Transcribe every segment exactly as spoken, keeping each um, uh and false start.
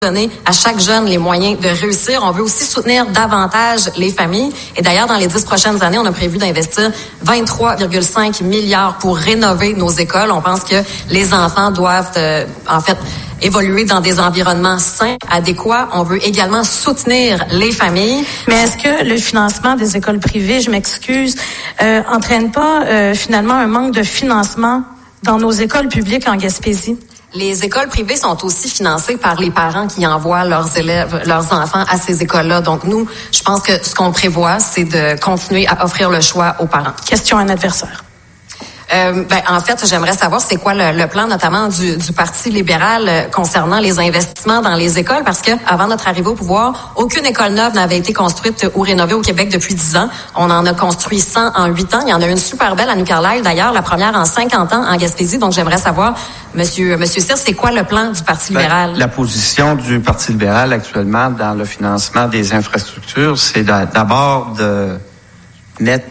donner à chaque jeune les moyens de réussir. On veut aussi soutenir davantage les familles. Et d'ailleurs, dans les dix prochaines années, on a prévu d'investir vingt-trois virgule cinq milliards pour rénover nos écoles. On pense que les enfants doivent, euh, en fait, évoluer dans des environnements sains, adéquats. On veut également soutenir les familles. Mais est-ce que le financement des écoles privées, je m'excuse, euh, entraîne pas euh, finalement un manque de financement dans nos écoles publiques en Gaspésie? Les écoles privées sont aussi financées par les parents qui envoient leurs élèves, leurs enfants à ces écoles-là. Donc nous, je pense que ce qu'on prévoit, c'est de continuer à offrir le choix aux parents. Question à un adversaire. Euh, ben, en fait, j'aimerais savoir c'est quoi le, le plan notamment du, du Parti libéral euh, concernant les investissements dans les écoles, parce que avant notre arrivée au pouvoir, aucune école neuve n'avait été construite ou rénovée au Québec depuis dix ans. On en a construit cent en huit ans. Il y en a une super belle à New Carlisle, d'ailleurs, la première en cinquante ans en Gaspésie. Donc, j'aimerais savoir, Monsieur, Monsieur Cyr, c'est quoi le plan du Parti libéral? Ben, la position du Parti libéral actuellement dans le financement des infrastructures, c'est d'abord de mettre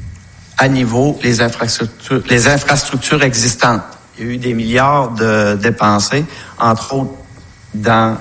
à niveau les infrastructures, les infrastructures existantes. Il y a eu des milliards de dépensés, entre autres dans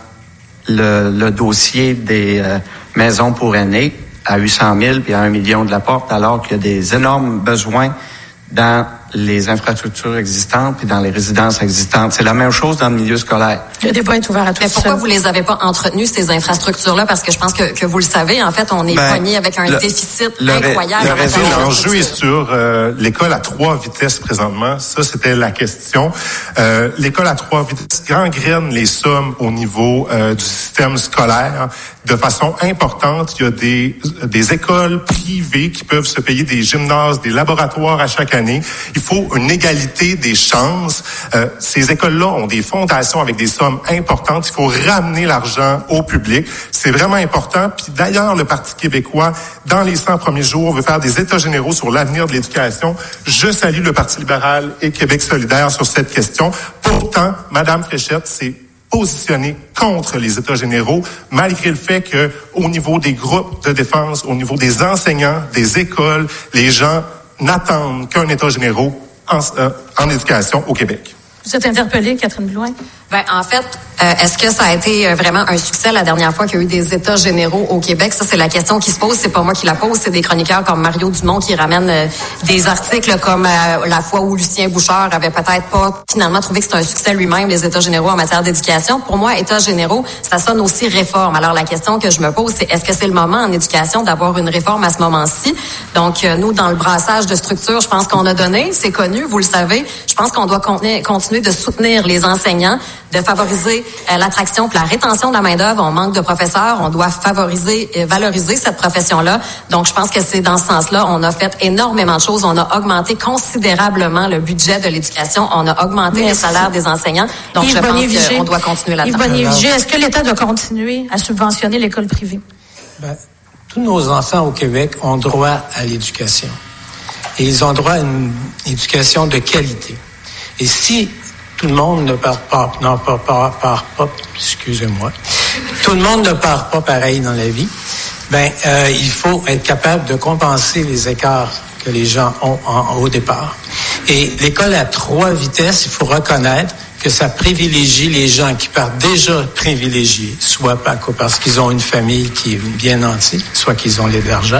le, le dossier des euh, maisons pour aînés à huit cent mille puis à un million de la porte, alors qu'il y a des énormes besoins dans les infrastructures existantes puis dans les résidences existantes. C'est la même chose dans le milieu scolaire. Le débat est ouvert à tous. Mais pourquoi vous les avez pas entretenues, ces infrastructures-là? Parce que je pense que, que vous le savez, en fait, on est ben, pogné avec un le, déficit le incroyable. Le raison, l'enjeu est sur euh, l'école à trois vitesses présentement. Ça, c'était la question. Euh, l'école à trois vitesses gangrène les sommes au niveau euh, du système scolaire. De façon importante, il y a des, des écoles privées qui peuvent se payer des gymnases, des laboratoires à chaque année. Il faut une égalité des chances. Euh, ces écoles-là ont des fondations avec des sommes importantes. Il faut ramener l'argent au public. C'est vraiment important. Puis d'ailleurs, le Parti québécois, dans les cent premiers jours, veut faire des états généraux sur l'avenir de l'éducation. Je salue le Parti libéral et Québec solidaire sur cette question. Pourtant, Madame Fréchette, c'est positionné contre les États généraux, malgré le fait que, au niveau des groupes de défense, au niveau des enseignants, des écoles, les gens n'attendent qu'un État généraux en, euh, en éducation au Québec. Vous êtes interpellée, Catherine Blouin? Ben, en fait, euh, est-ce que ça a été vraiment un succès la dernière fois qu'il y a eu des États généraux au Québec? Ça, c'est la question qui se pose. C'est pas moi qui la pose. C'est des chroniqueurs comme Mario Dumont qui ramènent euh, des articles comme euh, la fois où Lucien Bouchard avait peut-être pas finalement trouvé que c'était un succès lui-même, les États généraux en matière d'éducation. Pour moi, États généraux, ça sonne aussi réforme. Alors, la question que je me pose, c'est est-ce que c'est le moment en éducation d'avoir une réforme à ce moment-ci? Donc, euh, nous, dans le brassage de structures, je pense qu'on a donné, c'est connu, vous le savez. Je pense qu'on doit continuer, continuer de soutenir les enseignants, de favoriser euh, l'attraction et la rétention de la main-d'œuvre. On manque de professeurs. On doit favoriser et valoriser cette profession-là. Donc, je pense que c'est dans ce sens-là. On a fait énormément de choses. On a augmenté considérablement le budget de l'éducation. On a augmenté Merci. les salaires des enseignants. Donc, Yves je pense qu'on doit continuer là-dedans. Yves Bonnier-Vigé, est-ce que l'État doit continuer à subventionner l'école privée? Ben, tous nos enfants au Québec ont droit à l'éducation. Et ils ont droit à une éducation de qualité. Et si tout le monde ne part pas, non, part, part, part pas, excusez-moi. Tout le monde ne part pas pareil dans la vie. Ben, euh, il faut être capable de compenser les écarts que les gens ont en, au départ. Et l'école à trois vitesses, il faut reconnaître que ça privilégie les gens qui partent déjà privilégiés, soit parce qu'ils ont une famille qui est bien nantie, soit qu'ils ont de l'argent.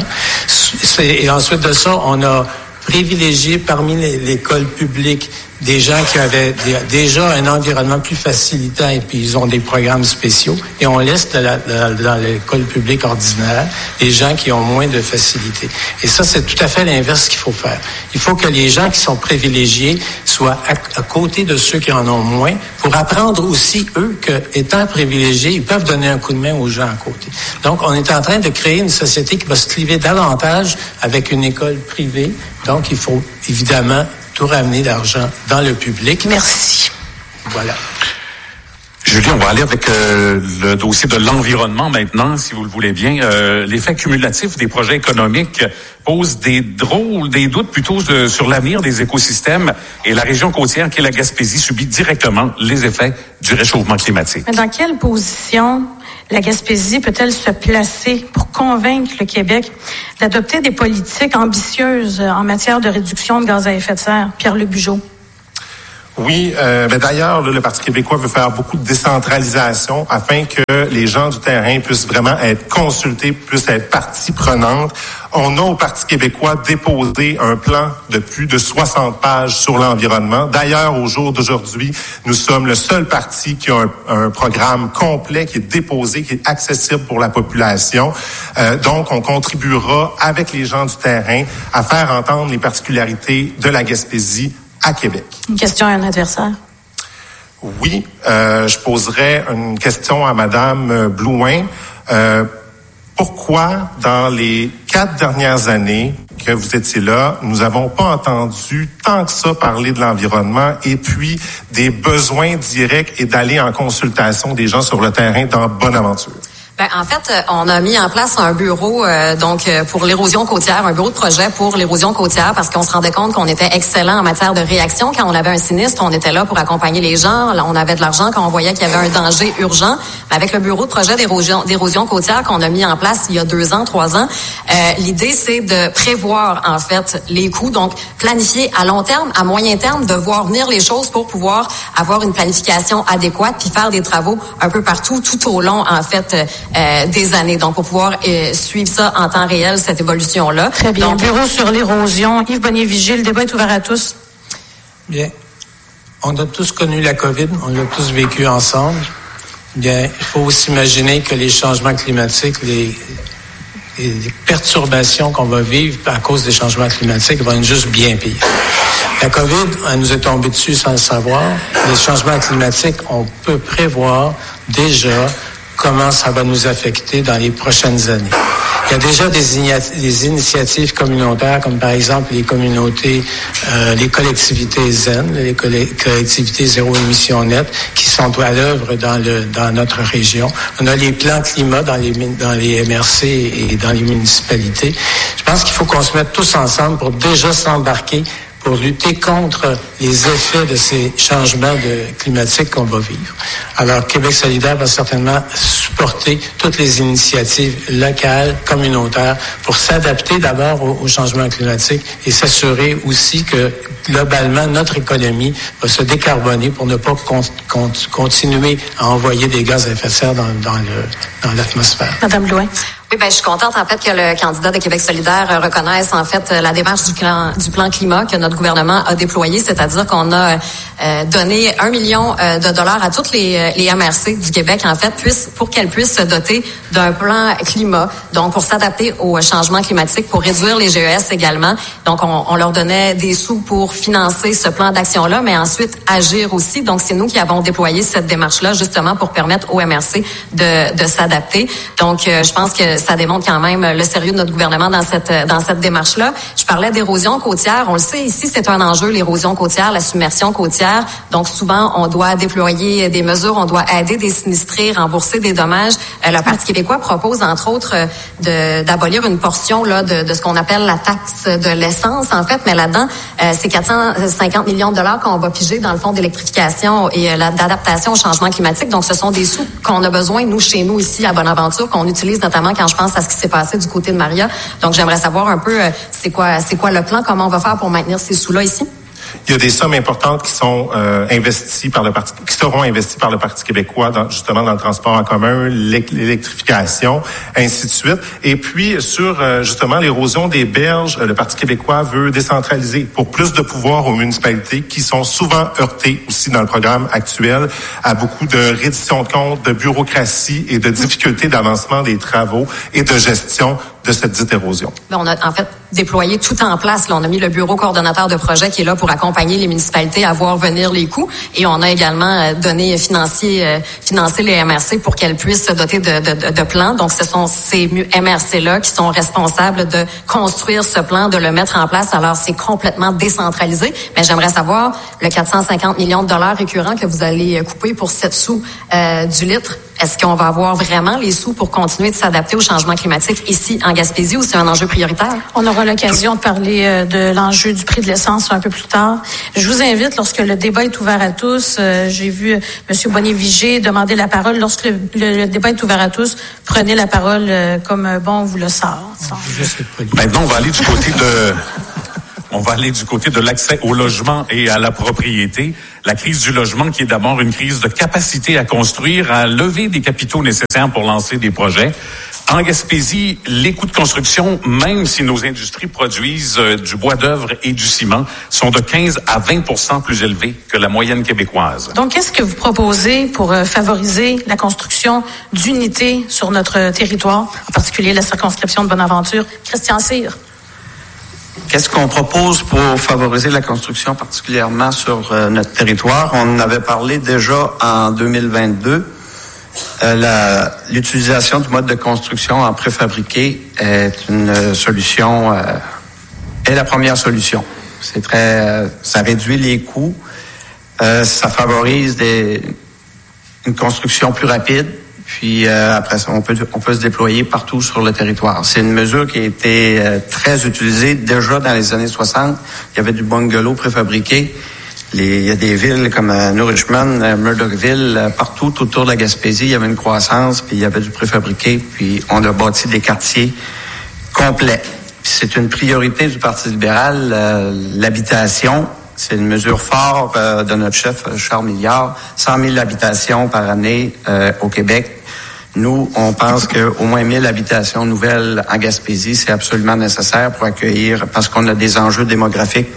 Et ensuite de ça, on a privilégié parmi les, l'école publique des gens qui avaient des, déjà un environnement plus facilitant et puis ils ont des programmes spéciaux. Et on laisse de la, de, dans l'école publique ordinaire les gens qui ont moins de facilité. Et ça, c'est tout à fait l'inverse qu'il faut faire. Il faut que les gens qui sont privilégiés soient à, à côté de ceux qui en ont moins pour apprendre aussi, eux, que étant privilégiés, ils peuvent donner un coup de main aux gens à côté. Donc, on est en train de créer une société qui va se cliver davantage avec une école privée. Donc, il faut évidemment tout ramener l'argent dans le public. Merci. Voilà. Julie, on va aller avec euh, le dossier de l'environnement maintenant, si vous le voulez bien. Euh, l'effet cumulatif des projets économiques pose des drôles, des doutes plutôt de, sur l'avenir des écosystèmes et la région côtière qui est la Gaspésie subit directement les effets du réchauffement climatique. Mais dans quelle position la Gaspésie peut-elle se placer pour convaincre le Québec d'adopter des politiques ambitieuses en matière de réduction de gaz à effet de serre? Pierre-Luc Bugeaud. Oui, euh, ben d'ailleurs, là, le Parti québécois veut faire beaucoup de décentralisation afin que les gens du terrain puissent vraiment être consultés, puissent être partie prenante. On a au Parti québécois déposé un plan de plus de soixante pages sur l'environnement. D'ailleurs, au jour d'aujourd'hui, nous sommes le seul parti qui a un, un programme complet qui est déposé, qui est accessible pour la population. Euh, donc, on contribuera avec les gens du terrain à faire entendre les particularités de la Gaspésie à Québec. Une question à un adversaire. Oui, euh, je poserai une question à Madame Blouin. Euh, pourquoi, dans les quatre dernières années que vous étiez là, nous n'avons pas entendu tant que ça parler de l'environnement et puis des besoins directs et d'aller en consultation des gens sur le terrain dans Bonaventure? Ben, en fait, on a mis en place un bureau euh, donc euh, pour l'érosion côtière, un bureau de projet pour l'érosion côtière parce qu'on se rendait compte qu'on était excellent en matière de réaction. Quand on avait un sinistre, on était là pour accompagner les gens. Là, on avait de l'argent quand on voyait qu'il y avait un danger urgent. Mais avec le bureau de projet d'érosion, d'érosion côtière qu'on a mis en place il y a deux ans, trois ans, euh, l'idée c'est de prévoir en fait les coûts, donc planifier à long terme, à moyen terme, de voir venir les choses pour pouvoir avoir une planification adéquate puis faire des travaux un peu partout, tout au long en fait. Euh, Euh, des années, donc pour pouvoir euh, suivre ça en temps réel, cette évolution-là. Très bien. Donc, bureau sur l'érosion. Yves Bonnier-Vigile, le débat est ouvert à tous. Bien. On a tous connu la COVID, on l'a tous vécu ensemble. Bien, il faut aussi imaginer que les changements climatiques, les, les perturbations qu'on va vivre à cause des changements climatiques vont être juste bien pires. La COVID, elle nous est tombée dessus sans le savoir. Les changements climatiques, on peut prévoir déjà comment ça va nous affecter dans les prochaines années. Il y a déjà des, igna- des initiatives communautaires, comme par exemple les communautés, euh, les collectivités zen, les coll- collectivités zéro émission nette, qui sont à l'œuvre dans le dans notre région. On a les plans climat dans les dans les M R C et dans les municipalités. Je pense qu'il faut qu'on se mette tous ensemble pour déjà s'embarquer pour lutter contre les effets de ces changements de, climatiques qu'on va vivre. Alors, Québec solidaire va certainement supporter toutes les initiatives locales, communautaires, pour s'adapter d'abord aux, aux changements climatiques et s'assurer aussi que, globalement, notre économie va se décarboner pour ne pas con, con, continuer à envoyer des gaz à effet de serre dans, dans, le, dans l'atmosphère. Madame Blouin. Oui, ben je suis contente en fait que le candidat de Québec solidaire euh, reconnaisse en fait la démarche du plan du plan climat que notre gouvernement a déployé, c'est-à-dire qu'on a euh, donné un million euh, de dollars à toutes les, les M R C du Québec en fait, puissent, pour qu'elles puissent se doter d'un plan climat, donc pour s'adapter au changement climatique, pour réduire les G E S également. Donc on, on leur donnait des sous pour financer ce plan d'action-là, mais ensuite agir aussi. Donc c'est nous qui avons déployé cette démarche-là justement pour permettre aux M R C de, de s'adapter. Donc euh, je pense que ça démontre quand même le sérieux de notre gouvernement dans cette dans cette démarche-là. Je parlais d'érosion côtière. On le sait, ici, c'est un enjeu, l'érosion côtière, la submersion côtière. Donc, souvent, on doit déployer des mesures, on doit aider des sinistrés, rembourser des dommages. Euh, le Parti québécois propose, entre autres, de, d'abolir une portion là de, de ce qu'on appelle la taxe de l'essence, en fait. Mais là-dedans, euh, c'est quatre cent cinquante millions de dollars qu'on va piger dans le fonds d'électrification et euh, d'adaptation au changement climatique. Donc, ce sont des sous qu'on a besoin, nous, chez nous, ici, à Bonaventure, qu'on utilise notamment quand je pense à ce qui s'est passé du côté de Maria. Donc, j'aimerais savoir un peu, euh, c'est quoi, c'est quoi le plan, comment on va faire pour maintenir ces sous-là ici? Il y a des sommes importantes qui sont euh, investies par le parti, qui seront investies par le Parti québécois, dans, justement dans le transport en commun, l'électrification, ainsi de suite. Et puis sur euh, justement l'érosion des berges, le Parti québécois veut décentraliser pour plus de pouvoir aux municipalités qui sont souvent heurtées aussi dans le programme actuel à beaucoup de reddition de comptes, de bureaucratie et de difficultés d'avancement des travaux et de gestion de cette dite érosion. On a en fait déployé tout en place. Là, on a mis le bureau coordonnateur de projet qui est là pour accompagner les municipalités à voir venir les coûts. Et on a également donné financier, euh, financer les M R C pour qu'elles puissent se doter de, de, de plans. Donc, ce sont ces M R C-là qui sont responsables de construire ce plan, de le mettre en place. Alors, c'est complètement décentralisé. Mais j'aimerais savoir le quatre cent cinquante millions de dollars récurrents que vous allez couper pour sept sous euh, du litre. Est-ce qu'on va avoir vraiment les sous pour continuer de s'adapter au changement climatique ici en Gaspésie ou c'est un enjeu prioritaire? On aura l'occasion de parler de l'enjeu du prix de l'essence un peu plus tard. Je vous invite, lorsque le débat est ouvert à tous, euh, j'ai vu M. Bonnier-Vigile demander la parole. Lorsque le, le, le débat est ouvert à tous, prenez la parole euh, comme bon vous le sort. Maintenant, on va aller du côté de... On va aller du côté de l'accès au logement et à la propriété. La crise du logement qui est d'abord une crise de capacité à construire, à lever des capitaux nécessaires pour lancer des projets. En Gaspésie, les coûts de construction, même si nos industries produisent euh, du bois d'œuvre et du ciment, sont de quinze à vingt pour cent plus élevés que la moyenne québécoise. Donc, qu'est-ce que vous proposez pour euh, favoriser la construction d'unités sur notre territoire, en particulier la circonscription de Bonaventure? Christian Cyr. Qu'est-ce qu'on propose pour favoriser la construction, particulièrement sur euh, notre territoire? On en avait parlé déjà en deux mille vingt-deux. Euh, la, l'utilisation du mode de construction en préfabriqué est une solution, euh, est la première solution. C'est très, euh, ça réduit les coûts, euh, ça favorise des, une construction plus rapide, puis euh, après ça, on peut, on peut se déployer partout sur le territoire. C'est une mesure qui a été euh, très utilisée déjà dans les années soixante. Il y avait du bungalow préfabriqué. Les, il y a des villes comme euh, New Richmond, euh, Murdochville, euh, partout autour de la Gaspésie, il y avait une croissance, puis il y avait du préfabriqué, puis on a bâti des quartiers complets. Puis c'est une priorité du Parti libéral, euh, l'habitation. C'est une mesure forte euh, de notre chef Charles Milliard, cent mille habitations par année euh, au Québec. Nous, on pense qu'au moins mille habitations nouvelles en Gaspésie, c'est absolument nécessaire pour accueillir, parce qu'on a des enjeux démographiques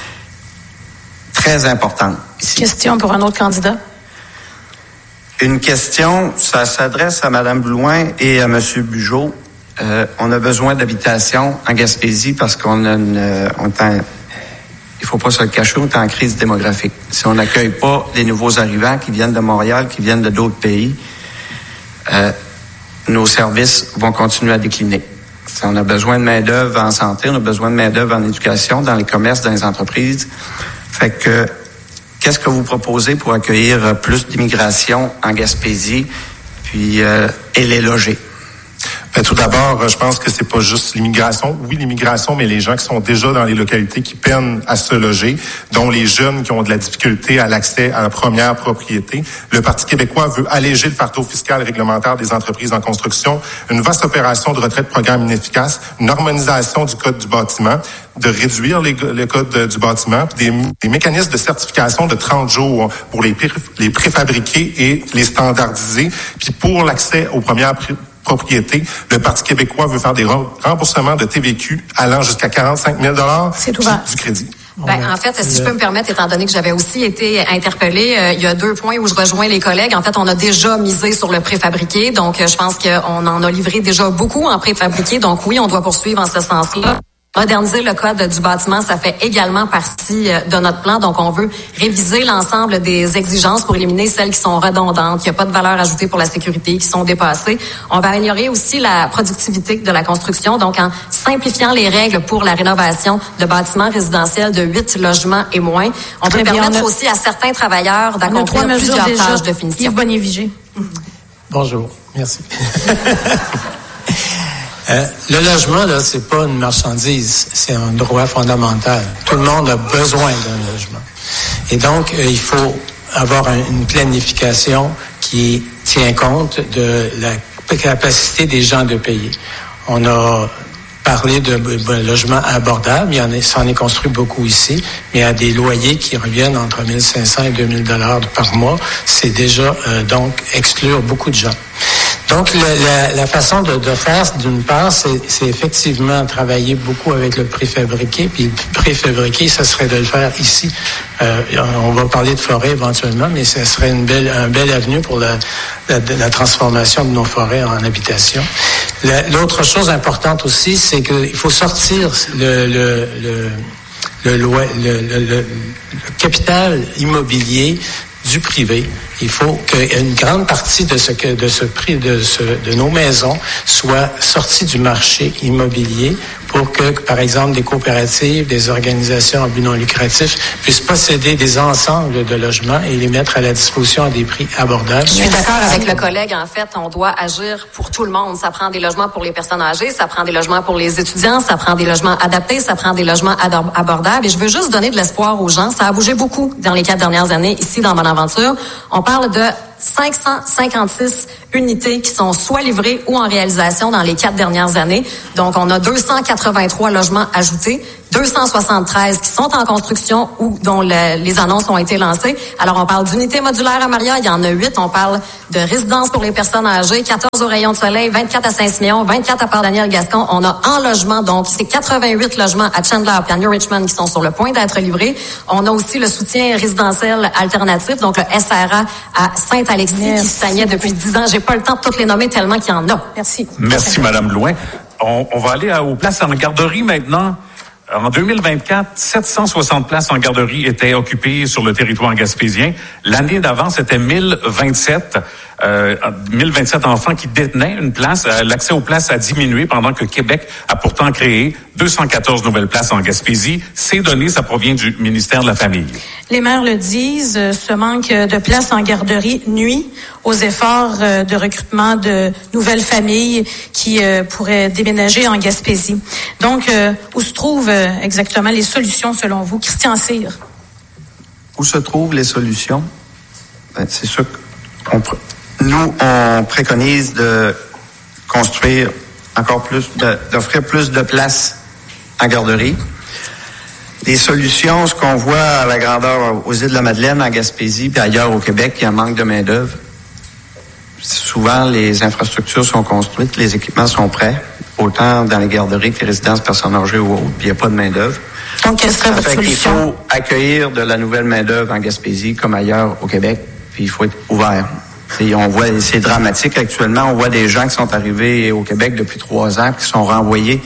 très importante ici. Question pour un autre candidat. Une question, ça s'adresse à Mme Blouin et à M. Bugeaud. Euh, on a besoin d'habitation en Gaspésie parce qu'on a une... On est en, il faut pas se le cacher, on est en crise démographique. Si on n'accueille pas les nouveaux arrivants qui viennent de Montréal, qui viennent de d'autres pays, euh, nos services vont continuer à décliner. On a besoin de main-d'œuvre en santé, on a besoin de main-d'œuvre en éducation, dans les commerces, dans les entreprises. Fait que, qu'est-ce que vous proposez pour accueillir plus d'immigration en Gaspésie, puis euh, et les loger? Ben, tout d'abord, je pense que c'est pas juste l'immigration. Oui, l'immigration, mais les gens qui sont déjà dans les localités qui peinent à se loger, dont les jeunes qui ont de la difficulté à l'accès à la première propriété. Le Parti québécois veut alléger le fardeau fiscal et réglementaire des entreprises en construction, une vaste opération de retrait de programme inefficace, une harmonisation du code du bâtiment, de réduire les, le code de, du bâtiment, des, des mécanismes de certification de trente jours pour les, les préfabriqués et les standardiser, puis pour l'accès aux premières pré- propriété. Le Parti québécois veut faire des remboursements de T V Q allant jusqu'à quarante-cinq mille dollars du crédit. Ben, en fait, si je peux me permettre, étant donné que j'avais aussi été interpellée, euh, il y a deux points où je rejoins les collègues. En fait, on a déjà misé sur le préfabriqué, donc euh, je pense qu'on en a livré déjà beaucoup en préfabriqué. Donc oui, on doit poursuivre en ce sens-là. Moderniser le code du bâtiment, ça fait également partie de notre plan. Donc, on veut réviser l'ensemble des exigences pour éliminer celles qui sont redondantes, qui n'ont pas de valeur ajoutée pour la sécurité, qui sont dépassées. On va améliorer aussi la productivité de la construction, donc en simplifiant les règles pour la rénovation de bâtiments résidentiels de huit logements et moins. On Très peut bien, permettre on a... aussi à certains travailleurs d'accomplir plusieurs déjà. tâches de finition. Yves Bonnier-Vigé. Bonjour. Merci. Euh, le logement, là, c'est pas une marchandise, c'est un droit fondamental. Tout le monde a besoin d'un logement. Et donc, euh, il faut avoir un, une planification qui tient compte de la capacité des gens de payer. On a parlé de, de logements abordables, il y en a, s'en est construit beaucoup ici, mais à des loyers qui reviennent entre mille cinq cents et deux mille dollars par mois, c'est déjà euh, donc exclure beaucoup de gens. Donc, le, la, la façon de, de faire, d'une part, c'est, c'est effectivement travailler beaucoup avec le préfabriqué. Puis le préfabriqué, ça serait de le faire ici. Euh, on va parler de forêt éventuellement, mais ce serait une belle, un bel avenue pour la, la, la transformation de nos forêts en habitation. La, l'autre chose importante aussi, c'est qu'il faut sortir le, le, le, le, loi, le, le, le, le capital immobilier du privé. Il faut qu'une grande partie de ce que de ce prix de ce de nos maisons soit sortie du marché immobilier pour que, par exemple, des coopératives, des organisations à but non lucratif puissent posséder des ensembles de logements et les mettre à la disposition à des prix abordables. Je suis d'accord avec le collègue. En fait, on doit agir pour tout le monde. Ça prend des logements pour les personnes âgées, ça prend des logements pour les étudiants, ça prend des logements adaptés, ça prend des logements abordables. Et je veux juste donner de l'espoir aux gens. Ça a bougé beaucoup dans les quatre dernières années ici dans Bonaventure. On parle de cinq cent cinquante-six unités qui sont soit livrées ou en réalisation dans les quatre dernières années. Donc, on a deux cent quatre-vingt-trois logements ajoutés, deux deux cent soixante-treize qui sont en construction ou dont le, les annonces ont été lancées. Alors, on parle d'unités modulaires à Maria, il y en a huit. On parle de résidences pour les personnes âgées, quatorze au Rayon de Soleil, vingt-quatre à Saint-Siméon, vingt-quatre à Port-Daniel-Gascon. On a en logement, donc c'est quatre-vingt-huit logements à Chandler et à New Richmond qui sont sur le point d'être livrés. On a aussi le soutien résidentiel alternatif, donc le S R A à Saint-Alexis Merci. qui stagnait depuis dix ans. J'ai pas le temps de toutes les nommer tellement qu'il y en a. Merci. Merci, Madame Louin. On, on va aller à, aux places en garderie maintenant. En deux mille vingt-quatre, sept cent soixante places en garderie étaient occupées sur le territoire gaspésien. L'année d'avant, c'était mille vingt-sept. Euh, mille vingt-sept enfants qui détenaient une place. Euh, l'accès aux places a diminué pendant que Québec a pourtant créé deux cent quatorze nouvelles places en Gaspésie. Ces données, ça provient du ministère de la Famille. Les maires le disent, ce manque de places en garderie nuit aux efforts de recrutement de nouvelles familles qui euh, pourraient déménager en Gaspésie. Donc, euh, où se trouvent euh, exactement les solutions selon vous? Christian Cyr. Où se trouvent les solutions? Ben, c'est sûr qu'on... Nous, on préconise de construire encore plus, de, d'offrir plus de places en garderie. Les solutions, ce qu'on voit à la grandeur aux îles de la Madeleine, en Gaspésie, puis ailleurs au Québec, il y a un manque de main-d'œuvre. Souvent, les infrastructures sont construites, les équipements sont prêts, autant dans les garderies que les résidences personnes âgées ou autres, puis il n'y a pas de main-d'œuvre. Donc, quelle serait votre solution? Il faut accueillir de la nouvelle main-d'œuvre en Gaspésie, comme ailleurs au Québec, puis il faut être ouvert. Et on voit, c'est dramatique actuellement. On voit des gens qui sont arrivés au Québec depuis trois ans, qui sont renvoyés.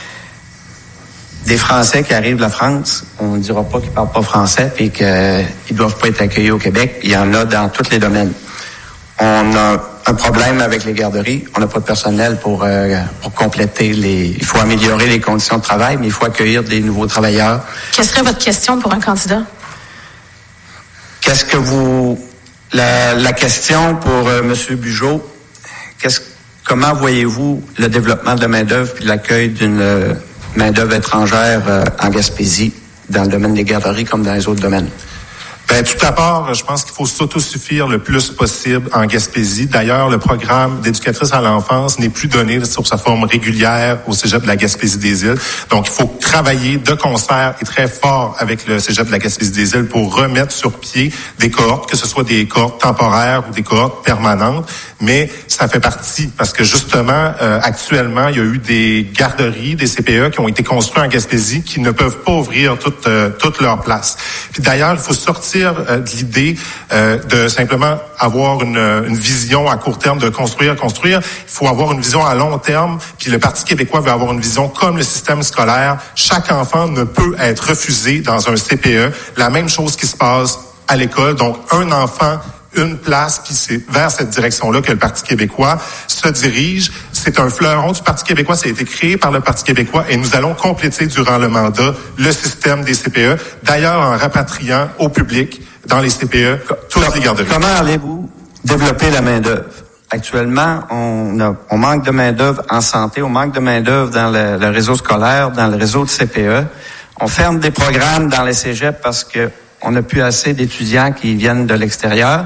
Des Français qui arrivent de la France, on ne dira pas qu'ils parlent pas français et qu'ils ne doivent pas être accueillis au Québec. Il y en a dans tous les domaines. On a un problème avec les garderies. On n'a pas de personnel pour, euh, pour compléter les... Il faut améliorer les conditions de travail, mais il faut accueillir des nouveaux travailleurs. Quelle serait votre question pour un candidat? Qu'est-ce que vous... La, la question pour euh, M. Bugeaud, qu'est-ce, comment voyez-vous le développement de la main-d'œuvre puis l'accueil d'une euh, main-d'œuvre étrangère euh, en Gaspésie, dans le domaine des garderies comme dans les autres domaines? Ben, tout d'abord, je pense qu'il faut s'autosuffire le plus possible en Gaspésie. D'ailleurs, le programme d'éducatrice à l'enfance n'est plus donné sur sa forme régulière au Cégep de la Gaspésie-des-Îles. Donc, il faut travailler de concert et très fort avec le Cégep de la Gaspésie-des-Îles pour remettre sur pied des cohortes, que ce soit des cohortes temporaires ou des cohortes permanentes. Mais ça fait partie, parce que justement, euh, actuellement, il y a eu des garderies, des C P E qui ont été construits en Gaspésie qui ne peuvent pas ouvrir toutes euh, toutes leurs places. Puis d'ailleurs, il faut sortir euh, de l'idée euh, de simplement avoir une, une vision à court terme de construire, construire. Il faut avoir une vision à long terme. Puis le Parti québécois veut avoir une vision comme le système scolaire. Chaque enfant ne peut être refusé dans un C P E. La même chose qui se passe à l'école. Donc, un enfant, une place, puis c'est vers cette direction-là que le Parti québécois se dirige. C'est un fleuron du Parti québécois, ça a été créé par le Parti québécois et nous allons compléter durant le mandat le système des C P E, d'ailleurs en rapatriant au public dans les C P E toutes les garderies. Comment allez-vous développer la main-d'œuvre? Actuellement, on, a, on manque de main-d'œuvre en santé, on manque de main-d'œuvre dans le, le réseau scolaire, dans le réseau de C P E. On ferme des programmes dans les cégeps parce que on n'a plus assez d'étudiants qui viennent de l'extérieur.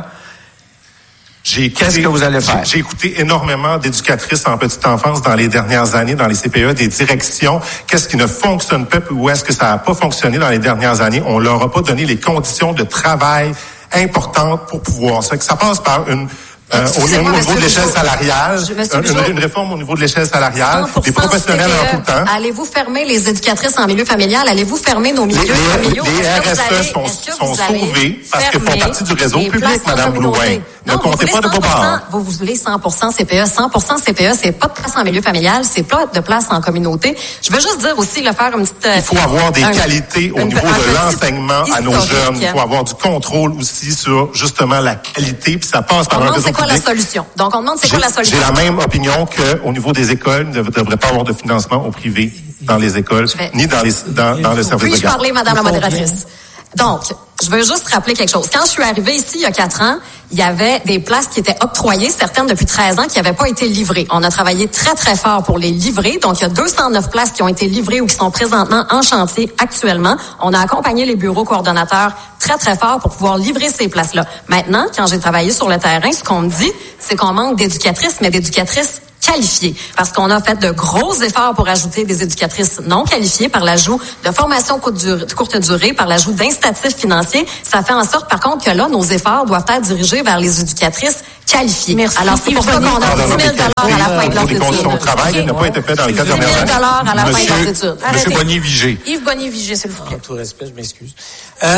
J'ai écouté, Qu'est-ce que vous allez faire? J'ai, j'ai écouté énormément d'éducatrices en petite enfance dans les dernières années, dans les C P E, des directions. Qu'est-ce qui ne fonctionne pas, ou est-ce que ça n'a pas fonctionné dans les dernières années? On leur a pas donné les conditions de travail importantes pour pouvoir. Ça, que ça passe par une... Euh, au, au niveau de l'échelle salariale, une, une réforme au niveau de l'échelle salariale, des professionnels en tout temps. Allez-vous fermer les éducatrices en milieu familial? Allez-vous fermer nos milieux les, familiaux? Les, les R S E sont, sont sauvés parce qu'ils font partie du réseau public, Mme Louin. Ne non, comptez pas de vos parts. Vous voulez cent pour cent C P E. cent pour cent C P E, c'est pas de place en milieu familial, c'est pas de place en communauté. Je veux juste dire aussi, le faire une petite... Il faut avoir des un, qualités au niveau de l'enseignement à nos jeunes. Il faut avoir du contrôle aussi sur, justement, la qualité, puis ça passe par un réseau public. C'est quoi la solution? Donc, on demande c'est quoi la solution? J'ai la même opinion qu'au niveau des écoles, il ne devrait pas avoir de financement au privé dans les écoles, vais... ni dans, les, dans, dans le service de garde. Puis-je parler, Madame la modératrice? Donc, je veux juste rappeler quelque chose. Quand je suis arrivée ici il y a quatre ans, il y avait des places qui étaient octroyées, certaines depuis treize ans, qui n'avaient pas été livrées. On a travaillé très, très fort pour les livrer. Donc, il y a deux cent neuf places qui ont été livrées ou qui sont présentement en chantier actuellement. On a accompagné les bureaux coordonnateurs très, très fort pour pouvoir livrer ces places-là. Maintenant, quand j'ai travaillé sur le terrain, ce qu'on me dit, c'est qu'on manque d'éducatrices, mais d'éducatrices qualifiées. Parce qu'on a fait de gros efforts pour ajouter des éducatrices non qualifiées par l'ajout de formations courte durée, courte durée par l'ajout d'incitatifs financiers. Ça fait en sorte, par contre, que là, nos efforts doivent être dirigés vers les éducatrices qualifiées. Merci. Alors, c'est pour ça qu'on a dix mille dollars à la fin de leurs études. Les conditions de travail n'a pas été fait dans les quatre dernières années. dix mille dollars à la fin de leurs études. Monsieur Bonnier-Vigé. Yves Bonnier-Vigé, s'il vous plaît. En tout respect, je m'excuse. Euh,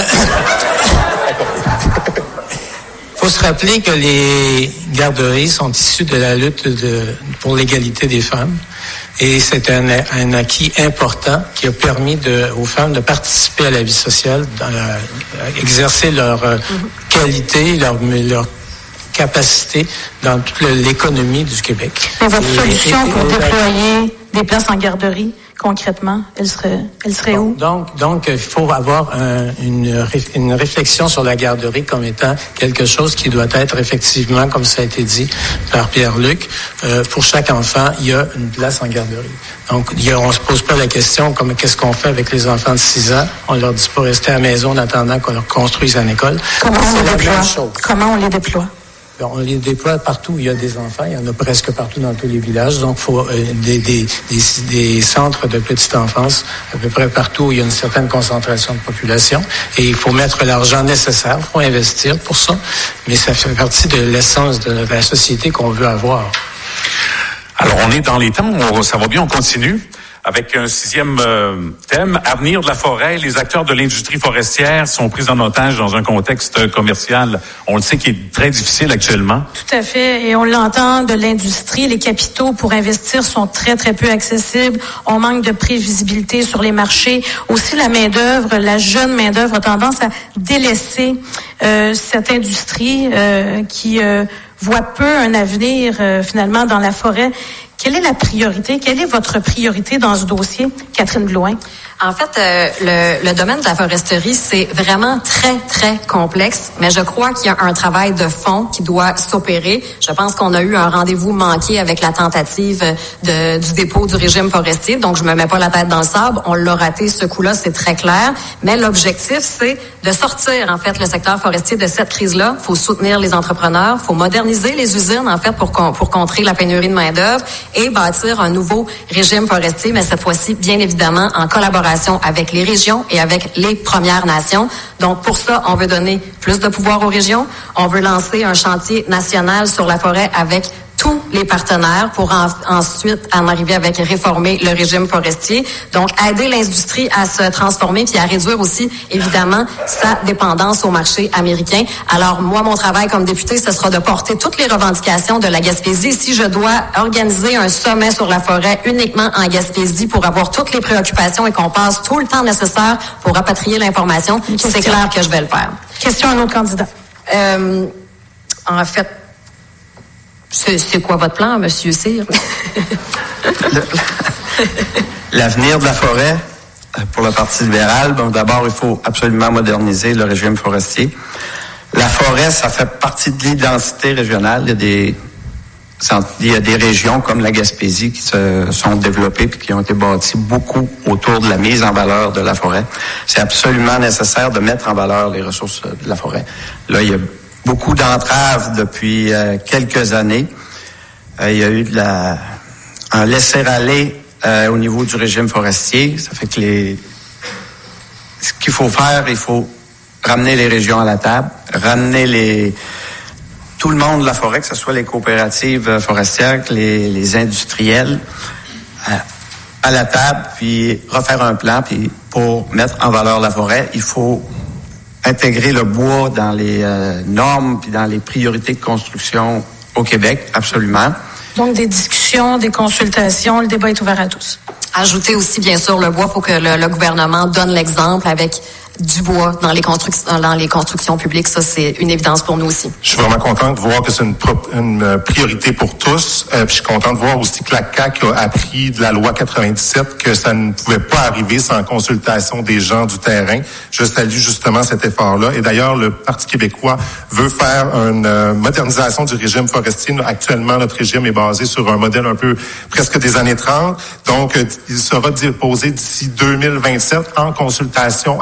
faut se rappeler que les garderies sont issues de la lutte de, pour l'égalité des femmes. Et c'est un, un acquis important qui a permis de, aux femmes de participer à la vie sociale, d'exercer leur euh, qualité, leur, leur capacité dans toute l'économie du Québec. Mais votre et, solution et, pour et, déployer des places en garderie, concrètement, elle serait, elle serait où? Donc, donc, il faut avoir un, une, une réflexion sur la garderie comme étant quelque chose qui doit être effectivement, comme ça a été dit par Pierre-Luc, euh, pour chaque enfant, il y a une place en garderie. Donc, il y a, on se pose pas la question comme qu'est-ce qu'on fait avec les enfants de six ans. On leur dit pas rester à la maison en attendant qu'on leur construise une école. Comment on les déploie? Chose. Comment on les déploie? On les déploie partout où il y a des enfants. Il y en a presque partout dans tous les villages. Donc, il faut euh, des, des, des, des centres de petite enfance à peu près partout où il y a une certaine concentration de population. Et il faut mettre l'argent nécessaire. Il faut investir pour ça. Mais ça fait partie de l'essence de la société qu'on veut avoir. Alors, on est dans les temps. On, ça va bien, on continue. Avec un sixième euh, thème, avenir de la forêt. Les acteurs de l'industrie forestière sont pris en otage dans un contexte commercial, on le sait, qui est très difficile actuellement. Tout à fait. Et on l'entend de l'industrie. Les capitaux pour investir sont très, très peu accessibles. On manque de prévisibilité sur les marchés. Aussi, la main-d'œuvre, la jeune main-d'œuvre a tendance à délaisser euh, cette industrie euh, qui euh, voit peu un avenir euh, finalement dans la forêt. Quelle est la priorité? Quelle est votre priorité dans ce dossier, Catherine Blouin? En fait, euh, le, le domaine de la foresterie, c'est vraiment très, très complexe, mais je crois qu'il y a un travail de fond qui doit s'opérer. Je pense qu'on a eu un rendez-vous manqué avec la tentative de, du dépôt du régime forestier, donc je me mets pas la tête dans le sable. On l'a raté, ce coup-là, c'est très clair. Mais l'objectif, c'est de sortir, en fait, le secteur forestier de cette crise-là. Il faut soutenir les entrepreneurs, il faut moderniser les usines, en fait, pour, pour contrer la pénurie de main-d'œuvre et bâtir un nouveau régime forestier, mais cette fois-ci, bien évidemment, en collaboration avec les régions et avec les Premières Nations. Donc, pour ça, on veut donner plus de pouvoir aux régions. On veut lancer un chantier national sur la forêt avec tous les partenaires pour en, ensuite en arriver avec réformer le régime forestier. Donc, aider l'industrie à se transformer puis à réduire aussi, évidemment, sa dépendance au marché américain. Alors, moi, mon travail comme député, ce sera de porter toutes les revendications de la Gaspésie. Si je dois organiser un sommet sur la forêt uniquement en Gaspésie pour avoir toutes les préoccupations et qu'on passe tout le temps nécessaire pour rapatrier l'information, c'est clair que je vais le faire. Question à nos candidats. Euh, en fait, C'est, c'est quoi votre plan, Monsieur Cyr? L'avenir de la forêt, pour le Parti libéral, bon, d'abord, il faut absolument moderniser le régime forestier. La forêt, ça fait partie de l'identité régionale. Il y a des, il y a des régions comme la Gaspésie qui se sont développées et qui ont été bâties beaucoup autour de la mise en valeur de la forêt. C'est absolument nécessaire de mettre en valeur les ressources de la forêt. Là, il y a beaucoup d'entraves depuis euh, quelques années. Euh, il y a eu de la, un laisser-aller euh, au niveau du régime forestier. Ça fait que les, ce qu'il faut faire, il faut ramener les régions à la table, ramener les, tout le monde de la forêt, que ce soit les coopératives forestières, les, les industriels, à, à la table, puis refaire un plan, puis pour mettre en valeur la forêt, il faut intégrer le bois dans les euh, normes puis dans les priorités de construction au Québec, absolument. Donc, des discussions, des consultations, le débat est ouvert à tous. Ajouter aussi, bien sûr, le bois. Il faut que le, le gouvernement donne l'exemple avec du bois dans les constructions, dans les constructions publiques. Ça, c'est une évidence pour nous aussi. Je suis vraiment content de voir que c'est une, pro- une priorité pour tous. Euh, puis je suis content de voir aussi que la C A Q a appris de la loi quatre-vingt-dix-sept que ça ne pouvait pas arriver sans consultation des gens du terrain. Je salue justement cet effort-là. Et d'ailleurs, le Parti québécois veut faire une euh, modernisation du régime forestier. Actuellement, notre régime est basé sur un modèle un peu presque des années trente. Donc, euh, il sera déposé d'ici deux mille vingt-sept en consultation avec les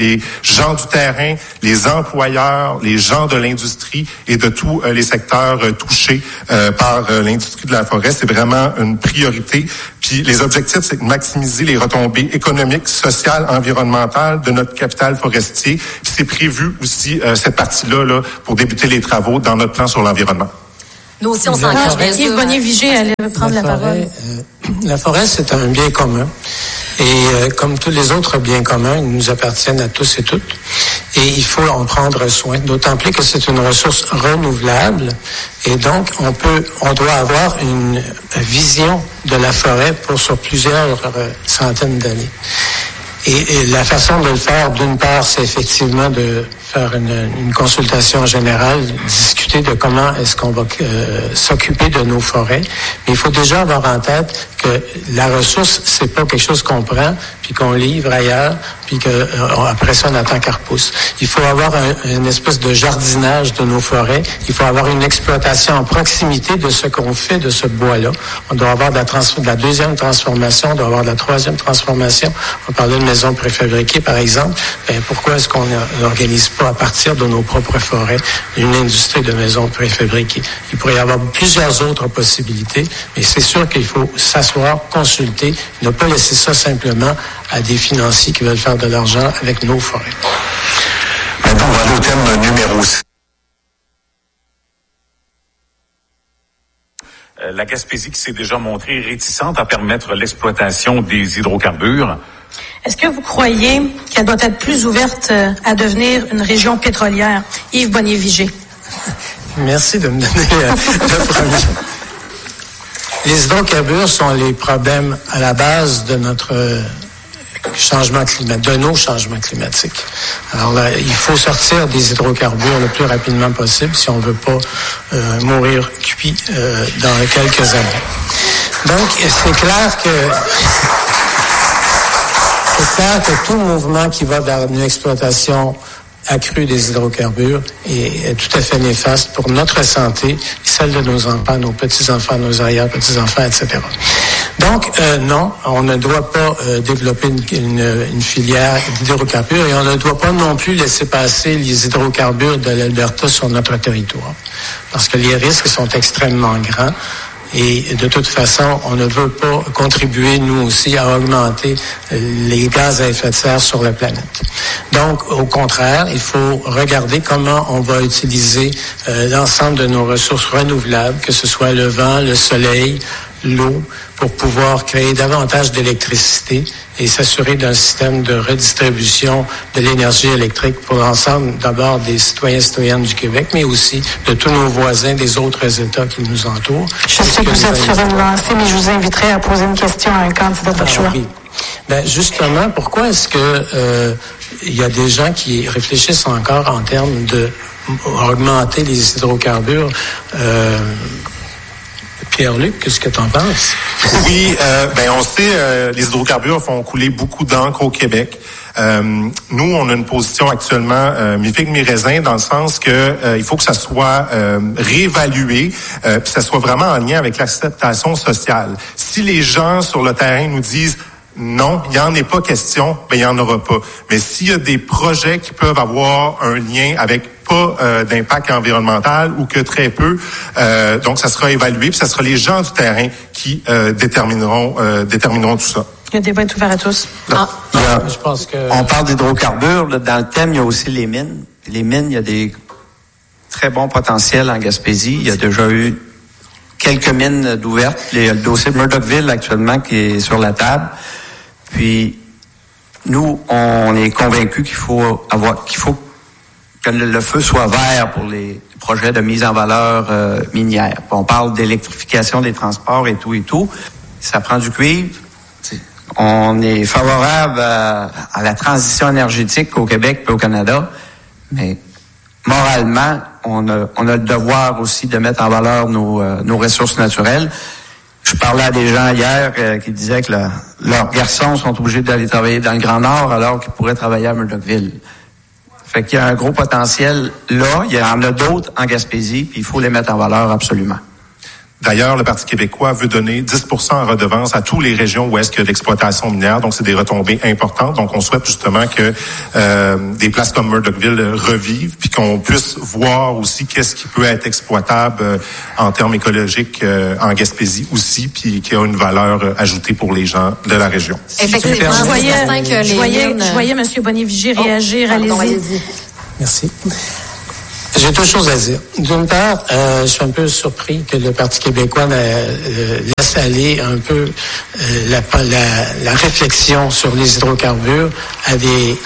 les gens du terrain, les employeurs, les gens de l'industrie et de tous euh, les secteurs euh, touchés euh, par euh, l'industrie de la forêt. C'est vraiment une priorité. Puis les objectifs, c'est de maximiser les retombées économiques, sociales, environnementales de notre capital forestier. Puis c'est prévu aussi euh, cette partie-là là, pour débuter les travaux dans notre plan sur l'environnement. Nous aussi, on s'engage, bien sûr. Yves Bonnier-Vigé allait prendre la, la parole. Euh, la forêt, c'est un bien commun. Et euh, comme tous les autres biens communs, ils nous appartiennent à tous et toutes. Et il faut en prendre soin, d'autant plus que c'est une ressource renouvelable. Et donc, on peut, on doit avoir une vision de la forêt pour sur plusieurs euh, centaines d'années. Et, et la façon de le faire, d'une part, c'est effectivement de faire une, une consultation générale, discuter de comment est-ce qu'on va euh, s'occuper de nos forêts. Mais il faut déjà avoir en tête que la ressource, c'est pas quelque chose qu'on prend puis qu'on livre ailleurs, puis que euh, après ça on attend qu'elle repousse. Il faut avoir un, une espèce de jardinage de nos forêts. Il faut avoir une exploitation en proximité de ce qu'on fait de ce bois-là. On doit avoir de la, trans- de la deuxième transformation, on doit avoir de la troisième transformation. On parlait de maisons préfabriquées, par exemple. Ben, pourquoi est-ce qu'on n'organise pas à partir de nos propres forêts une industrie de maisons préfabriquées? Il pourrait y avoir plusieurs autres possibilités, mais c'est sûr qu'il faut s'asseoir, consulter, ne pas laisser ça simplement à des financiers qui veulent faire de l'argent avec nos forêts. Maintenant, on va aller au thème numéro six. Euh, la Gaspésie qui s'est déjà montrée réticente à permettre l'exploitation des hydrocarbures. Est-ce que vous croyez qu'elle doit être plus ouverte à devenir une région pétrolière? Yves Bonnier-Vigé. Merci de me donner le premier. Les hydrocarbures sont les problèmes à la base de notre changement climatique, de nos changements climatiques. Alors là, il faut sortir des hydrocarbures le plus rapidement possible si on ne veut pas euh, mourir cuit euh, dans quelques années. Donc, c'est clair que c'est clair que tout mouvement qui va vers une exploitation accrue des hydrocarbures est, est tout à fait néfaste pour notre santé, celle de nos enfants, nos petits-enfants, nos arrière-petits-enfants, et cetera. Donc, euh, non, on ne doit pas euh, développer une, une, une filière d'hydrocarbures et on ne doit pas non plus laisser passer les hydrocarbures de l'Alberta sur notre territoire, parce que les risques sont extrêmement grands. Et de toute façon, on ne veut pas contribuer, nous aussi, à augmenter les gaz à effet de serre sur la planète. Donc, au contraire, il faut regarder comment on va utiliser euh, l'ensemble de nos ressources renouvelables, que ce soit le vent, le soleil, l'eau, pour pouvoir créer davantage d'électricité et s'assurer d'un système de redistribution de l'énergie électrique pour l'ensemble d'abord des citoyens et citoyennes du Québec, mais aussi de tous nos voisins des autres États qui nous entourent. Je sais que vous êtes sur une lancée, mais je vous inviterai à poser une question à un candidat de votre choix. Oui. Ben justement, pourquoi est-ce que euh, il y a des gens qui réfléchissent encore en termes de augmenter les hydrocarbures? Euh, Pierre-Luc, qu'est-ce que tu en penses? Oui, euh, ben on sait, euh, les hydrocarbures font couler beaucoup d'encre au Québec. Euh, nous, on a une position actuellement euh, mi-figue, mi-raisin, dans le sens que euh, il faut que ça soit euh, réévalué, euh, puis ça soit vraiment en lien avec l'acceptation sociale. Si les gens sur le terrain nous disent non, il n'y en est pas question, ben il n'y en aura pas. Mais s'il y a des projets qui peuvent avoir un lien avec pas euh, d'impact environnemental ou que très peu, euh, donc ça sera évalué, puis ça sera les gens du terrain qui euh, détermineront euh, détermineront tout ça. Le débat est ouvert à tous. Ah. Ah. Je pense que... On parle d'hydrocarbures. Là, dans le thème, il y a aussi les mines. Les mines, il y a des très bons potentiels en Gaspésie. Il y a déjà eu quelques mines d'ouvertes. Il y a le dossier de Murdochville actuellement qui est sur la table. Puis, nous, on est convaincus qu'il faut avoir, qu'il faut que le, le feu soit vert pour les projets de mise en valeur euh, minière. Puis on parle d'électrification des transports et tout et tout. Ça prend du cuivre. T'sais, on est favorable à, à la transition énergétique au Québec et au Canada, mais moralement, on a, on a le devoir aussi de mettre en valeur nos, euh, nos ressources naturelles. Je parlais à des gens hier euh, qui disaient que le, leurs garçons sont obligés d'aller travailler dans le Grand Nord alors qu'ils pourraient travailler à Murdochville. Fait qu'il y a un gros potentiel là. Il y en a d'autres en Gaspésie, puis il faut les mettre en valeur absolument. D'ailleurs, le Parti québécois veut donner dix pour cent en redevance à toutes les régions où est-ce qu'il y a d'exploitation minière. Donc, c'est des retombées importantes. Donc, on souhaite justement que euh, des places comme Murdochville revivent, puis qu'on puisse voir aussi qu'est-ce qui peut être exploitable euh, en termes écologiques euh, en Gaspésie aussi, puis qui a une valeur euh, ajoutée pour les gens de la région. Effectivement, je voyais, que les je voyais, mines... je voyais M. Bonnet-Vigé réagir. Oh, pardon, allez-y. allez-y. Merci. J'ai deux choses à dire. D'une part, euh, je suis un peu surpris que le Parti québécois euh, laisse aller un peu euh, la, la, la réflexion sur les hydrocarbures à des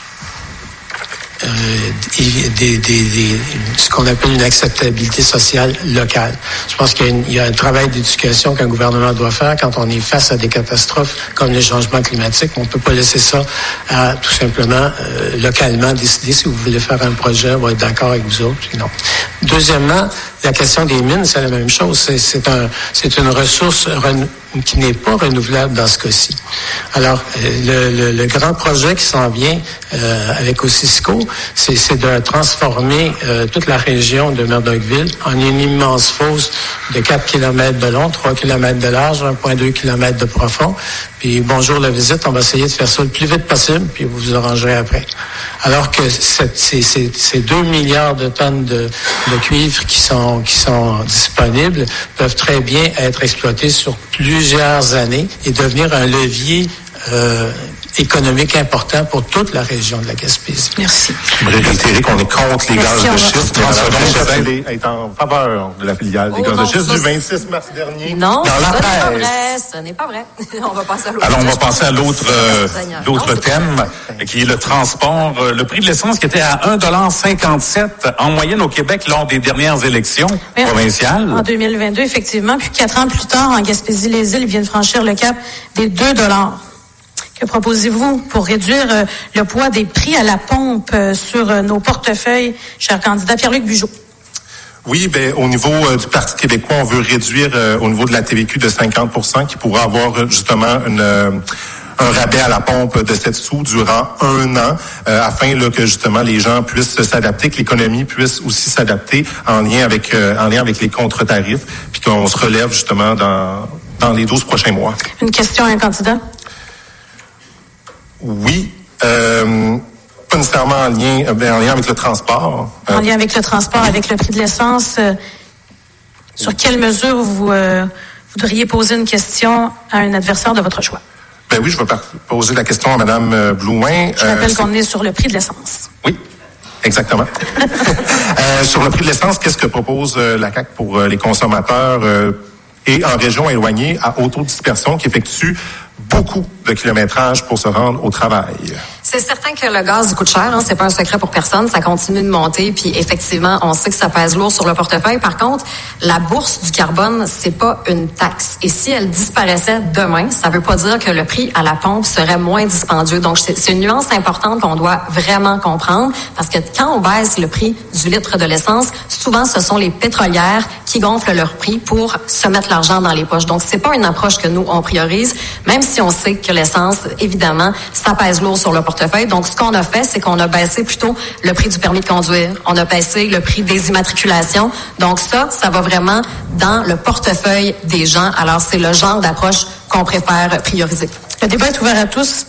Euh, des, des, des, des, ce qu'on appelle une acceptabilité sociale locale. Je pense qu'il y a, une, il y a un travail d'éducation qu'un gouvernement doit faire quand on est face à des catastrophes comme les changements climatiques. On ne peut pas laisser ça à tout simplement euh, localement décider si vous voulez faire un projet, on va être d'accord avec vous autres. Non. Deuxièmement, la question des mines, c'est la même chose. C'est, c'est, un, c'est une ressource renou- qui n'est pas renouvelable dans ce cas-ci. Alors, le, le, le grand projet qui s'en vient euh, avec Osisko, c'est, c'est de transformer euh, toute la région de Murdochville en une immense fosse de quatre kilomètres de long, trois kilomètres de large, un virgule deux kilomètres de profond. Puis bonjour la visite, on va essayer de faire ça le plus vite possible, puis vous vous arrangerez après. Alors que cette, ces, ces, ces deux milliards de tonnes de, de cuivre qui sont, qui sont disponibles peuvent très bien être exploités sur plusieurs années et devenir un levier euh, économique important pour toute la région de la Gaspésie. Merci. Je voudrais réitérer qu'on est contre les Merci, gaz de on schiste. va- Le est en faveur de la filiale des Oh gaz non, de schiste ça, du vingt-six mars dernier. Non, dans la ça, c'est pas presse. vrai. Ce n'est pas vrai. On va passer à l'autre. Alors, on va passer à l'autre, euh, Seigneur. l'autre Non, c'est thème, pas qui est le transport. Euh, Le prix de l'essence qui était à un dollar cinquante-sept en moyenne au Québec lors des dernières élections Oui, provinciales. En deux mille vingt-deux, effectivement. Puis quatre ans plus tard, en Gaspésie-les-Îles, ils viennent franchir le cap des deux dollars. Que proposez-vous pour réduire euh, le poids des prix à la pompe euh, sur euh, nos portefeuilles, cher candidat Pierre-Luc Bugeaud? Oui, ben au niveau euh, du Parti québécois, on veut réduire euh, au niveau de la T V Q de cinquante pour cent qui pourra avoir euh, justement une euh, un rabais à la pompe de sept sous durant un an, euh, afin là, que justement les gens puissent s'adapter, que l'économie puisse aussi s'adapter en lien avec euh, en lien avec les contre-tarifs, puis qu'on se relève justement dans dans les douze prochains mois. Une question à un candidat? Oui, euh, pas nécessairement en lien, euh, en lien avec le transport. En Euh, lien avec le transport, avec le prix de l'essence, euh, sur quelle mesure vous euh, voudriez poser une question à un adversaire de votre choix? ben oui, je vais par- poser la question à Mme euh, Blouin. Je rappelle Euh, qu'on est sur le prix de l'essence. Oui, exactement. euh, sur le prix de l'essence, qu'est-ce que propose euh, la C A Q pour euh, les consommateurs euh, et en région éloignée à haut taux de dispersion qui effectuent beaucoup de kilométrage pour se rendre au travail? C'est certain que le gaz coûte cher, hein, c'est pas un secret pour personne, ça continue de monter, puis effectivement, on sait que ça pèse lourd sur le portefeuille. Par contre, la bourse du carbone, c'est pas une taxe. Et si elle disparaissait demain, ça veut pas dire que le prix à la pompe serait moins dispendieux. Donc, c'est, c'est une nuance importante qu'on doit vraiment comprendre, parce que quand on baisse le prix du litre de l'essence, souvent, ce sont les pétrolières qui gonflent leur prix pour se mettre l'argent dans les poches. Donc, c'est pas une approche que nous, on priorise, même si on sait que l'essence, évidemment, ça pèse lourd sur le portefeuille. Donc, ce qu'on a fait, c'est qu'on a baissé plutôt le prix du permis de conduire. On a baissé le prix des immatriculations. Donc, ça, ça va vraiment dans le portefeuille des gens. Alors, c'est le genre d'approche qu'on préfère prioriser. Le débat est ouvert à tous.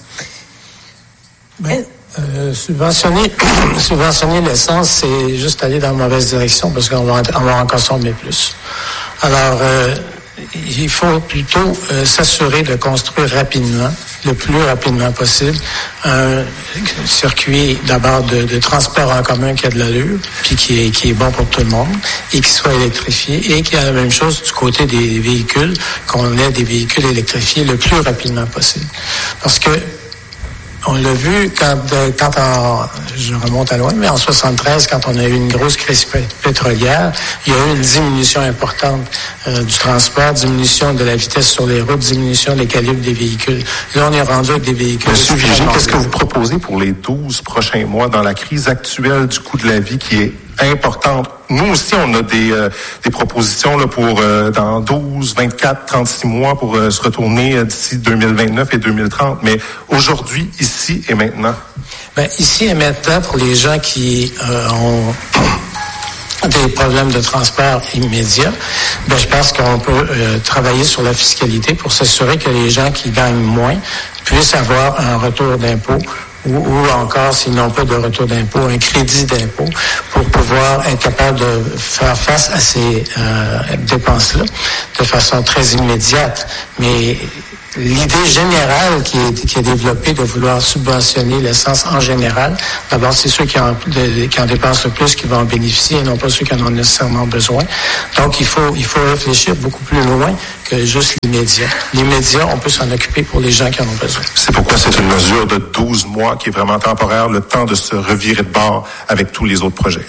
Ben, euh, subventionner, subventionner l'essence, c'est juste aller dans la mauvaise direction parce qu'on va, on va en consommer plus. Alors, euh, il faut plutôt euh, s'assurer de construire rapidement, le plus rapidement possible, un circuit d'abord de, de transport en commun qui a de l'allure, puis qui est, qui est bon pour tout le monde, et qui soit électrifié, et qui a la même chose du côté des véhicules, qu'on ait des véhicules électrifiés le plus rapidement possible. Parce que on l'a vu quand, quand en, je remonte à loin, mais en soixante-treize, quand on a eu une grosse crise pétrolière, il y a eu une diminution importante euh, du transport, diminution de la vitesse sur les routes, diminution des calibres des véhicules. Là, on est rendu avec des véhicules. Monsieur Vigé, qu'est-ce que vous proposez pour les douze prochains mois dans la crise actuelle du coût de la vie qui est importante? Nous aussi, on a des, euh, des propositions là, pour euh, dans douze, vingt-quatre, trente-six mois pour euh, se retourner euh, d'ici deux mille vingt-neuf et deux mille trente. Mais aujourd'hui, ici et maintenant. Ben, ici et maintenant, pour les gens qui euh, ont des problèmes de transport immédiats, ben, je pense qu'on peut euh, travailler sur la fiscalité pour s'assurer que les gens qui gagnent moins puissent avoir un retour d'impôt ou, ou encore, s'ils n'ont pas de retour d'impôt, un crédit d'impôt pour pouvoir être capable de faire face à ces euh, dépenses-là de façon très immédiate. Mais l'idée générale qui est, qui est développée de vouloir subventionner l'essence en général, d'abord, c'est ceux qui en, de, qui en dépensent le plus qui vont en bénéficier et non pas ceux qui en ont nécessairement besoin. Donc, il faut, il faut réfléchir beaucoup plus loin que juste l'immédiat. L'immédiat, on peut s'en occuper pour les gens qui en ont besoin. C'est pourquoi c'est une mesure de douze mois qui est vraiment temporaire, le temps de se revirer de bord avec tous les autres projets.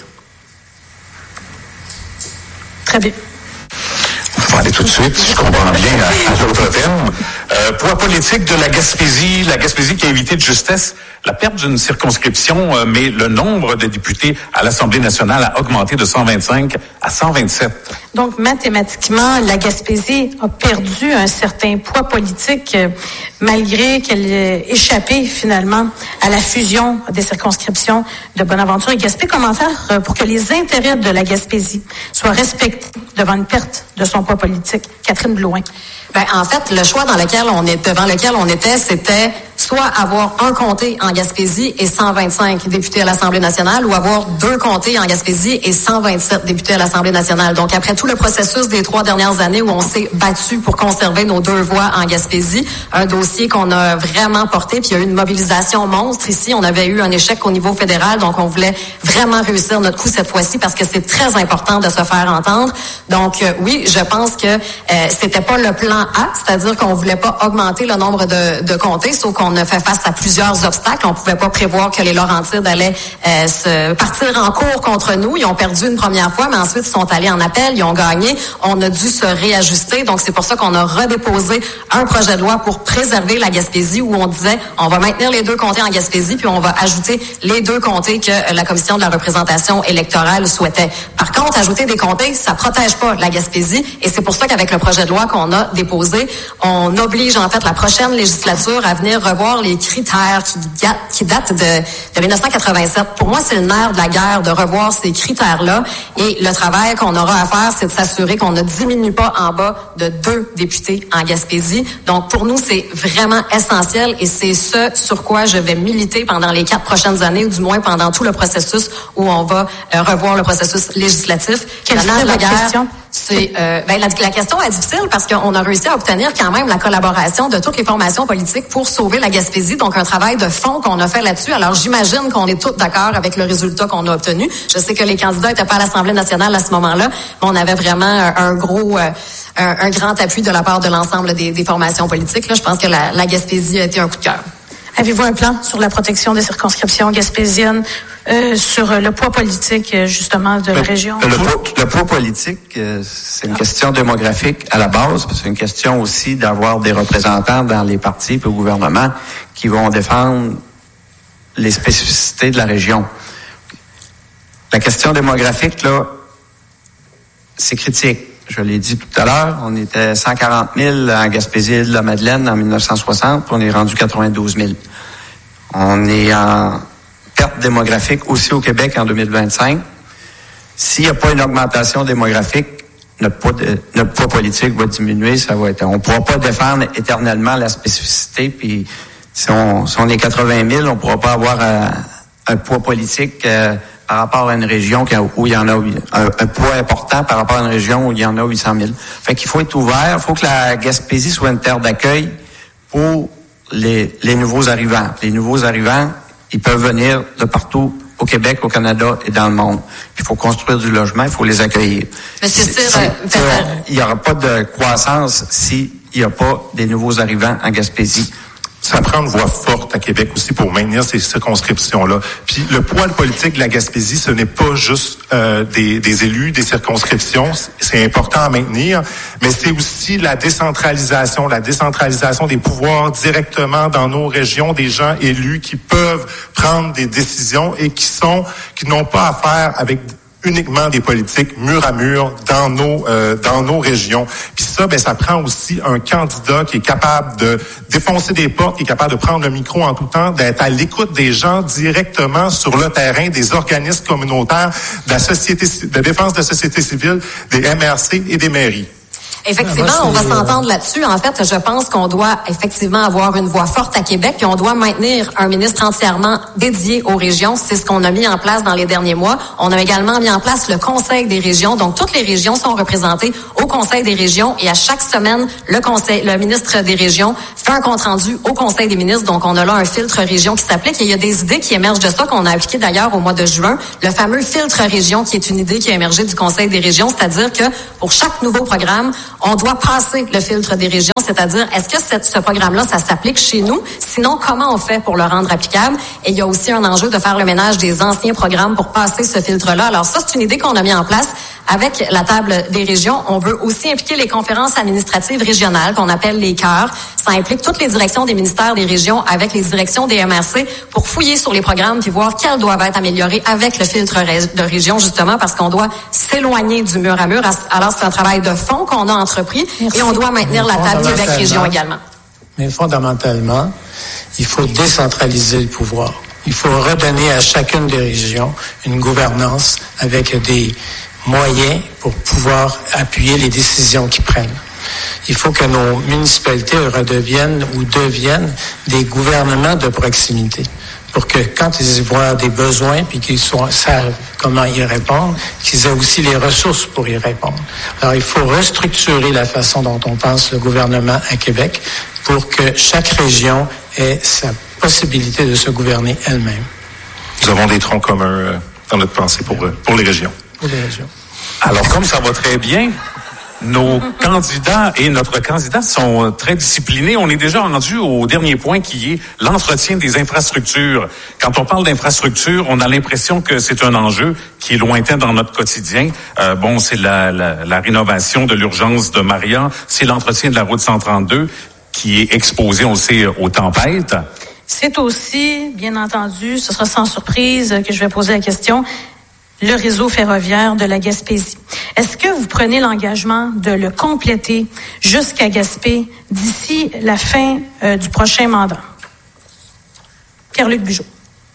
Très bien. On va aller tout de suite, si je comprends bien, à l'autre thème. Euh, poids politique de la Gaspésie, la Gaspésie qui a évité de justesse la perte d'une circonscription, euh, mais le nombre de députés à l'Assemblée nationale a augmenté de cent vingt-cinq à cent vingt-sept. Donc, mathématiquement, la Gaspésie a perdu un certain poids politique, euh, malgré qu'elle ait échappé finalement à la fusion des circonscriptions de Bonaventure et Gaspé. Comment faire euh, pour que les intérêts de la Gaspésie soient respectés devant une perte de son poids politique? Catherine Blouin. Ben, en fait, le choix dans lequel on est, devant lequel on était, c'était soit avoir un comté en Gaspésie et cent vingt-cinq députés à l'Assemblée nationale, ou avoir deux comtés en Gaspésie et cent vingt-sept députés à l'Assemblée nationale. Donc, après tout le processus des trois dernières années où on s'est battu pour conserver nos deux voix en Gaspésie, un dossier qu'on a vraiment porté, puis il y a eu une mobilisation monstre ici. On avait eu un échec au niveau fédéral, donc on voulait vraiment réussir notre coup cette fois-ci parce que c'est très important de se faire entendre. Donc, euh, oui, je pense que euh, c'était pas le plan A, c'est-à-dire qu'on voulait pas augmenter le nombre de, de comtés, sauf qu'on a fait face à plusieurs obstacles. On pouvait pas prévoir que les Laurentides allaient euh, se partir en cours contre nous. Ils ont perdu une première fois, mais ensuite ils sont allés en appel, ils ont gagné. On a dû se réajuster. Donc, c'est pour ça qu'on a redéposé un projet de loi pour préserver la Gaspésie où on disait on va maintenir les deux comtés en Gaspésie, puis on va ajouter les deux comtés que la Commission de la représentation électorale souhaitait. Par contre, ajouter des comtés, ça protège pas la Gaspésie, et c'est pour ça qu'avec le projet de loi qu'on a déposé, on oblige en fait la prochaine législature à venir revoir les critères qui, qui datent de, de dix-neuf cent quatre-vingt-sept. Pour moi, c'est le nerf de la guerre de revoir ces critères-là, et le travail qu'on aura à faire, c'est de s'assurer qu'on ne diminue pas en bas de deux députés en Gaspésie. Donc, pour nous, c'est vraiment essentiel, et c'est ce sur quoi je vais militer pendant les quatre prochaines années, ou du moins pendant tout le processus où on va euh, revoir le processus législatif. Quelle serait votre question? C'est euh, ben, la, la question est difficile parce qu'on a réussi à obtenir quand même la collaboration de toutes les formations politiques pour sauver la Gaspésie. Donc, un travail de fond qu'on a fait là-dessus. Alors, j'imagine qu'on est tous d'accord avec le résultat qu'on a obtenu. Je sais que les candidats n'étaient pas à l'Assemblée nationale à ce moment-là, mais on avait vraiment un, un gros, euh, un, un grand appui de la part de l'ensemble des, des formations politiques. Là, je pense que la, la Gaspésie a été un coup de cœur. Avez-vous un plan sur la protection des circonscriptions gaspésiennes, euh, sur le poids politique, justement, de la le, région? Le, poids, le poids politique, euh, c'est une question démographique à la base. C'est une question aussi d'avoir des représentants dans les partis et au gouvernement qui vont défendre les spécificités de la région. La question démographique, là, c'est critique. Je l'ai dit tout à l'heure, on était cent quarante mille en Gaspésie-de-la-Madeleine en dix-neuf cent soixante, puis on est rendu quatre-vingt-douze mille. On est en perte démographique aussi au Québec en deux mille vingt-cinq. S'il n'y a pas une augmentation démographique, notre poids, de, notre poids politique va diminuer. Ça va être, on ne pourra pas défendre éternellement la spécificité. Puis si on, si on est quatre-vingt mille, on ne pourra pas avoir un, un poids politique euh, par rapport à une région où il y en a un, un poids important par rapport à une région où il y en a huit cent mille. Fait qu'il faut être ouvert. Il faut que la Gaspésie soit une terre d'accueil pour les, les nouveaux arrivants. Les nouveaux arrivants, ils peuvent venir de partout au Québec, au Canada et dans le monde. Puis il faut construire du logement, il faut les accueillir. Monsieur Cyr, il n'y aura pas de croissance s'il n'y a pas des nouveaux arrivants en Gaspésie. Ça prend une voix forte à Québec aussi pour maintenir ces circonscriptions-là. Puis le poids politique de la Gaspésie, ce n'est pas juste euh, des, des élus, des circonscriptions. C'est important à maintenir, mais c'est aussi la décentralisation, la décentralisation des pouvoirs directement dans nos régions, des gens élus qui peuvent prendre des décisions et qui sont, qui n'ont pas à faire avec uniquement des politiques mur à mur dans nos euh, dans nos régions. Puis ça, ben ça prend aussi un candidat qui est capable de défoncer des portes, qui est capable de prendre le micro en tout temps, d'être à l'écoute des gens directement sur le terrain, des organismes communautaires, de la société, de défense de la société civile, des M R C et des mairies. Effectivement, on va s'entendre là-dessus. En fait, je pense qu'on doit effectivement avoir une voix forte à Québec, puis on doit maintenir un ministre entièrement dédié aux régions. C'est ce qu'on a mis en place dans les derniers mois. On a également mis en place le Conseil des régions. Donc, toutes les régions sont représentées au Conseil des régions et à chaque semaine, le conseil, le ministre des régions fait un compte-rendu au Conseil des ministres. Donc, on a là un filtre région qui s'applique et il y a des idées qui émergent de ça qu'on a appliqué d'ailleurs au mois de juin. Le fameux filtre région qui est une idée qui a émergé du Conseil des régions, c'est-à-dire que pour chaque nouveau programme, on doit passer le filtre des régions, c'est-à-dire est-ce que cette, ce programme-là, ça s'applique chez nous? Sinon, comment on fait pour le rendre applicable? Et il y a aussi un enjeu de faire le ménage des anciens programmes pour passer ce filtre-là. Alors ça, c'est une idée qu'on a mis en place avec la table des régions. On veut aussi impliquer les conférences administratives régionales qu'on appelle les cœurs. Ça implique toutes les directions des ministères des régions avec les directions des M R C pour fouiller sur les programmes puis voir quels doivent être améliorés avec le filtre de région, justement, parce qu'on doit s'éloigner du mur à mur. Alors, c'est un travail de fond qu'on a entrepris. Merci. Et on doit maintenir la table Québec-Région également. Mais fondamentalement, il faut décentraliser le pouvoir. Il faut redonner à chacune des régions une gouvernance avec des moyens pour pouvoir appuyer les décisions qu'ils prennent. Il faut que nos municipalités redeviennent ou deviennent des gouvernements de proximité pour que quand ils voient des besoins puis qu'ils soient, savent comment y répondre, qu'ils aient aussi les ressources pour y répondre. Alors, il faut restructurer la façon dont on pense le gouvernement à Québec pour que chaque région ait sa possibilité de se gouverner elle-même. Nous avons des troncs communs dans notre pensée pour, pour les régions. Pour les régions. Alors, comme ça va très bien, nos candidats et notre candidat sont très disciplinés. On est déjà rendu au dernier point qui est l'entretien des infrastructures. Quand on parle d'infrastructures, on a l'impression que c'est un enjeu qui est lointain dans notre quotidien. Euh, bon, c'est la, la, la rénovation de l'urgence de Marion, c'est l'entretien de la route cent trente-deux qui est exposé, on le sait, aux tempêtes. C'est aussi, bien entendu, ce sera sans surprise que je vais poser la question, le réseau ferroviaire de la Gaspésie. Est-ce que vous prenez l'engagement de le compléter jusqu'à Gaspé d'ici la fin euh, du prochain mandat? Pierre-Luc Bugeaud.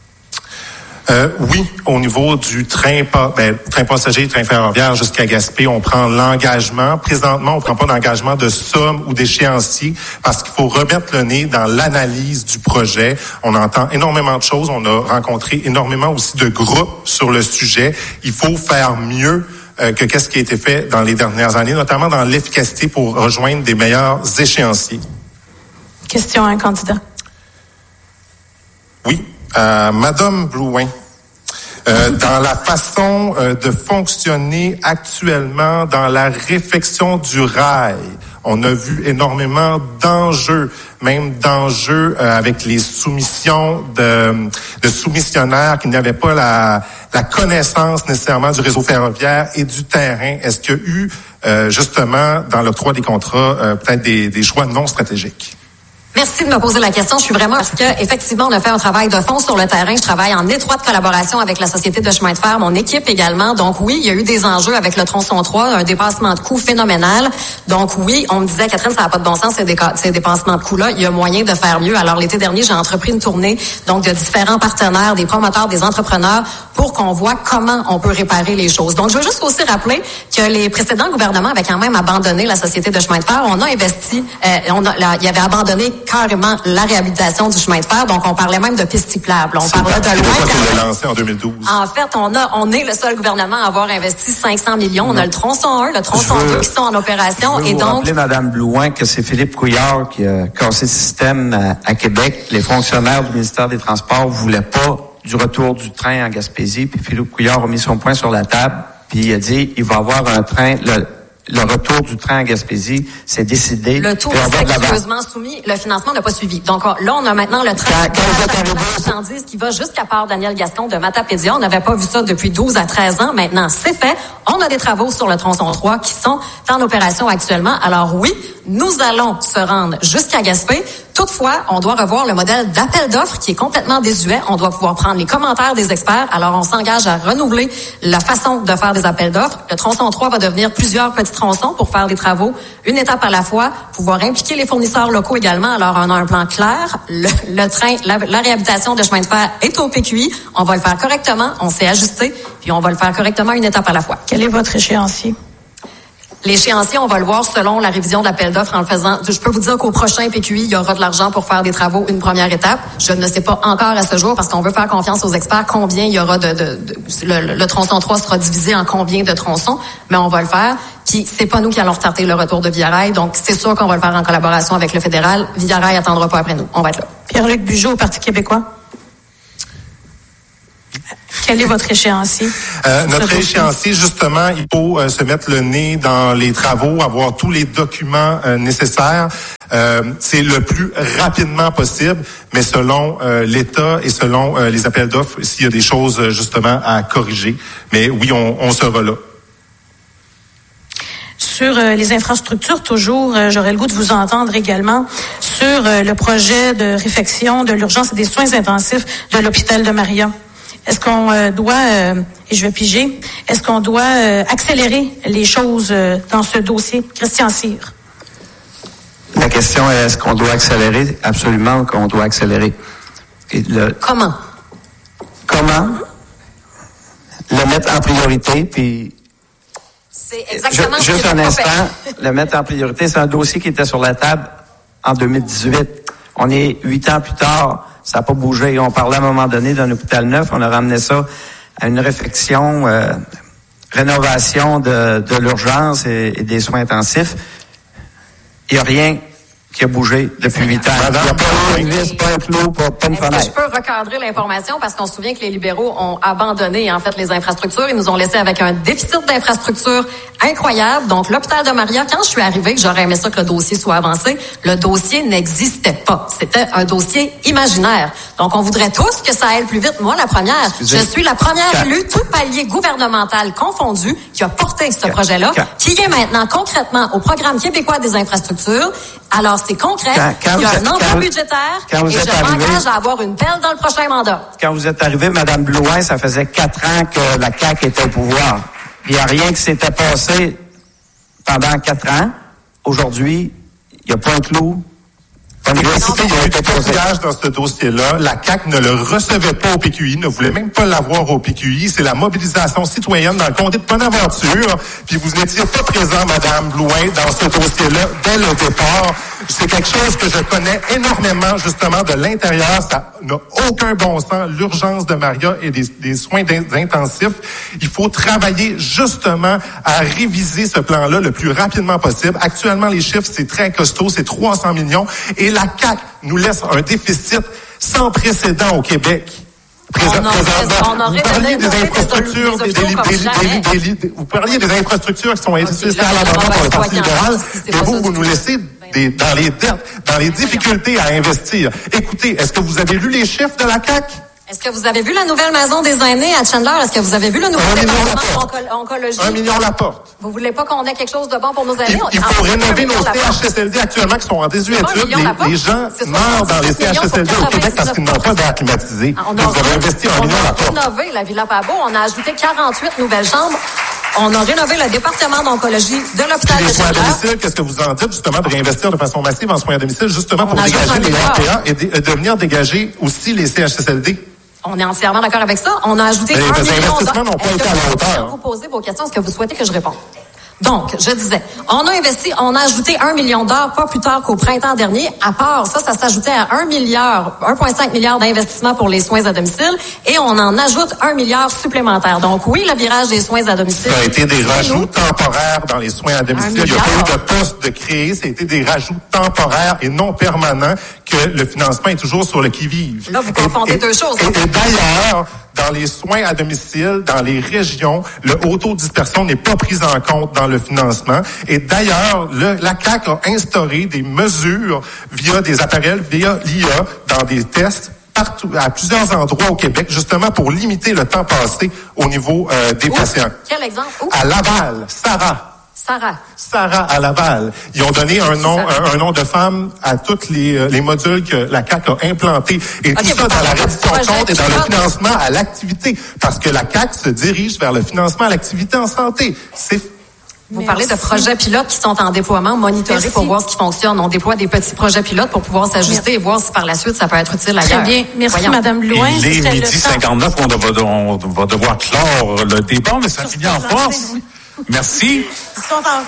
Euh, oui, au niveau du train, ben, train passager, train ferroviaire jusqu'à Gaspé, on prend l'engagement. Présentement, on prend pas d'engagement de somme ou d'échéancier parce qu'il faut remettre le nez dans l'analyse du projet. On entend énormément de choses. On a rencontré énormément aussi de groupes sur le sujet. Il faut faire mieux euh, que qu'est-ce qui a été fait dans les dernières années, notamment dans l'efficacité pour rejoindre des meilleurs échéanciers. Question à un candidat. Oui. Euh, Madame Blouin, euh, dans la façon euh, de fonctionner actuellement dans la réfection du rail, on a vu énormément d'enjeux, même d'enjeux euh, avec les soumissions de, de soumissionnaires qui n'avaient pas la, la connaissance nécessairement du réseau ferroviaire et du terrain. Est-ce qu'il y a eu euh, justement dans l'octroi des contrats euh, peut-être des, des choix non stratégiques? Merci de me poser la question. Je suis vraiment parce que effectivement, on a fait un travail de fond sur le terrain. Je travaille en étroite collaboration avec la Société de chemin de fer, mon équipe également. Donc oui, il y a eu des enjeux avec le tronçon trois, un dépassement de coûts phénoménal. Donc oui, on me disait, Catherine, ça n'a pas de bon sens, ces, déca- ces dépassements de coûts-là. Il y a moyen de faire mieux. Alors l'été dernier, j'ai entrepris une tournée donc de différents partenaires, des promoteurs, des entrepreneurs, pour qu'on voit comment on peut réparer les choses. Donc je veux juste aussi rappeler que les précédents gouvernements avaient quand même abandonné la Société de chemin de fer. On a investi, euh, on a, là, il avait abandonné carrément la réhabilitation du chemin de fer. Donc, on parlait même de pistes cyclables. On c'est parlait de loin. C'est ça qu'on a lancé en deux mille douze. En fait, on a, on est le seul gouvernement à avoir investi cinq cents millions. On a le tronçon un, le tronçon veux, deux qui sont en opération. Je veux et vous donc. rappeler, Mme Blouin, que c'est Philippe Couillard qui a cassé le système à, à Québec. Les fonctionnaires du ministère des Transports voulaient pas du retour du train en Gaspésie. Puis Philippe Couillard a mis son point sur la table. Puis il a dit, il va y avoir un train, le, Le retour du train à Gaspésie, c'est décidé. Le tout est scrupuleusement soumis. Le financement n'a pas suivi. Donc là, on a maintenant le train de marchandises qui va jusqu'à Port Daniel Gascon de Matapédia. On n'avait pas vu ça depuis douze à treize ans. Maintenant, c'est fait. On a des travaux sur le tronçon trois qui sont en opération actuellement. Alors oui, nous allons se rendre jusqu'à Gaspé. Toutefois, on doit revoir le modèle d'appel d'offres qui est complètement désuet. On doit pouvoir prendre les commentaires des experts. Alors, on s'engage à renouveler la façon de faire des appels d'offres. Le tronçon trois va devenir plusieurs petits tronçons pour faire des travaux, une étape à la fois, pouvoir impliquer les fournisseurs locaux également. Alors, on a un plan clair. Le, le train, la, la réhabilitation de chemin de fer est au P Q I. On va le faire correctement. On s'est ajusté, puis on va le faire correctement une étape à la fois. Quel est votre échéancier? L'échéancier, on va le voir selon la révision de l'appel d'offres en le faisant. Je peux vous dire qu'au prochain P Q I, il y aura de l'argent pour faire des travaux, une première étape. Je ne sais pas encore à ce jour parce qu'on veut faire confiance aux experts combien il y aura de... de, de le, le tronçon trois sera divisé en combien de tronçons, mais on va le faire. Puis c'est pas nous qui allons retarder le retour de Via Rail, donc c'est sûr qu'on va le faire en collaboration avec le fédéral. Via Rail attendra pas après nous. On va être là. Pierre-Luc Bugeaud, au Parti québécois. Quel est votre échéancier? Euh, notre échéancier, justement, il faut euh, se mettre le nez dans les travaux, avoir tous les documents euh, nécessaires. Euh, c'est le plus rapidement possible, mais selon euh, l'État et selon euh, les appels d'offres, s'il y a des choses, justement, à corriger. Mais oui, on, on sera là. Sur euh, les infrastructures, toujours, euh, j'aurais le goût de vous entendre également sur euh, le projet de réfection de l'urgence et des soins intensifs de l'hôpital de Maria. Est-ce qu'on euh, doit, euh, et je vais piger, est-ce qu'on doit euh, accélérer les choses euh, dans ce dossier? Christian Cyr. La question est, est-ce qu'on doit accélérer? Absolument qu'on doit accélérer. Et le, Comment? Comment? Le mettre en priorité, puis... C'est exactement je, ce Juste que un j'ai instant, fait. le mettre en priorité, c'est un dossier qui était sur la table en deux mille dix-huit. On est huit ans plus tard. Ça n'a pas bougé. On parlait à un moment donné d'un hôpital neuf. On a ramené ça à une réflexion, euh, rénovation de, de l'urgence et, et des soins intensifs. Il n'y a rien qui a bougé depuis huit ans. Madame, pas une vis, pas un clou, pas, pas une Est-ce que fenêtre. je peux recadrer l'information parce qu'on se souvient que les libéraux ont abandonné en fait les infrastructures. Ils nous ont laissé avec un déficit d'infrastructures incroyable. Donc l'hôpital de Maria, quand je suis arrivée, que j'aurais aimé ça que le dossier soit avancé, le dossier n'existait pas. C'était un dossier imaginaire. Donc on voudrait tous que ça aille plus vite. Moi, la première, Excusez. je suis la première quand... élue, tout palier gouvernemental confondu, qui a porté ce quand... projet-là, quand... qui est maintenant concrètement au programme québécois des infrastructures. Alors, c'est concret. Quand, quand il y a un enjeu budgétaire et je m'engage à avoir une pelle dans le prochain mandat. Quand vous êtes arrivé, Mme Blouin, ça faisait quatre ans que la C A Q était au pouvoir. Il n'y a rien qui s'était passé pendant quatre ans. Aujourd'hui, il n'y a pas un clou. Écoutez, il y a eu des gaspillages dans ce dossier-là. La C A Q ne le recevait pas au P Q I, ne voulait même pas l'avoir au P Q I. C'est la mobilisation citoyenne dans le comté de Bonaventure. Puis vous n'étiez pas présent, Madame Blouin, dans ce dossier-là dès le départ. C'est quelque chose que je connais énormément, justement, de l'intérieur. Ça n'a aucun bon sens. L'urgence de Maria et des, des soins intensifs. Il faut travailler, justement, à réviser ce plan-là le plus rapidement possible. Actuellement, les chiffres, c'est très costaud. C'est trois cents millions. Et la C A Q nous laisse un déficit sans précédent au Québec. Présent, on présentement, on vous parliez des infrastructures, des, des, des, des, des, vous parliez des infrastructures qui sont nécessairement abordées pour le Parti libéral, mais vous, vous nous laissez des, dans les dettes, dans les difficultés à investir. Écoutez, est-ce que vous avez lu les chiffres de la C A Q? Est-ce que vous avez vu la nouvelle maison des aînés à Chandler? Est-ce que vous avez vu le nouveau département d'oncologie? Un million la porte. Vous voulez pas qu'on ait quelque chose de bon pour nos aînés? Il, il faut rénover nos C H S L D actuellement qui sont en désuétude. Les, les gens meurent dans les C H S L D au Québec parce qu'ils n'ont pas d'air climatisé. On a, vous avez investi un million la porte. On a rénové la Villa Pabo. On a ajouté quarante-huit nouvelles chambres. On a rénové le département d'oncologie de l'hôpital de soins à domicile, qu'est-ce que vous en dites, justement, de réinvestir de façon massive en soins à domicile, justement, pour dégager les R P A et de, de venir dégager aussi les C H S L D? On est entièrement d'accord avec ça. On a ajouté mais un les million investissements n'ont pas été à la hauteur. Vous posez vos questions. Est-ce que vous souhaitez que je réponde? Donc, je disais, on a investi, on a ajouté un million d'heures pas plus tard qu'au printemps dernier. À part ça, ça s'ajoutait à un milliard, un virgule cinq milliard d'investissements pour les soins à domicile et on en ajoute un milliard supplémentaire. Donc oui, le virage des soins à domicile. Ça a été des rajouts nous. temporaires dans les soins à domicile. Il n'y a pas eu de poste de créer, ça a été des rajouts temporaires et non permanents que le financement est toujours sur le qui-vive. Là, vous confondez et, deux choses. Et, et d'ailleurs, dans les soins à domicile, dans les régions, le haut taux de dispersion n'est pas pris en compte dans le financement. Et d'ailleurs, le, la C A Q a instauré des mesures via des appareils, via l'I A, dans des tests partout, à plusieurs endroits au Québec, justement pour limiter le temps passé au niveau euh, des Où? patients. Quel exemple? Où? À Laval, Sarah. Sarah. Sarah à Laval. Ils ont donné un nom, un, un nom de femme à tous les, les modules que la C A Q a implantés. Et okay, tout ça dans la reddition de compte et dans le financement à l'activité. Parce que la C A Q se dirige vers le financement à l'activité en santé. C'est Vous Merci. parlez de projets pilotes qui sont en déploiement, monitorés Merci. pour voir ce qui fonctionne. On déploie des petits projets pilotes pour pouvoir s'ajuster et voir si par la suite ça peut être utile ailleurs. Très bien. Merci, Voyons. Madame Blouin. Il est C'était le midi temps. cinquante-neuf, on va, on va devoir clore le débat, mais ça finit en force. Merci. Ils sont en-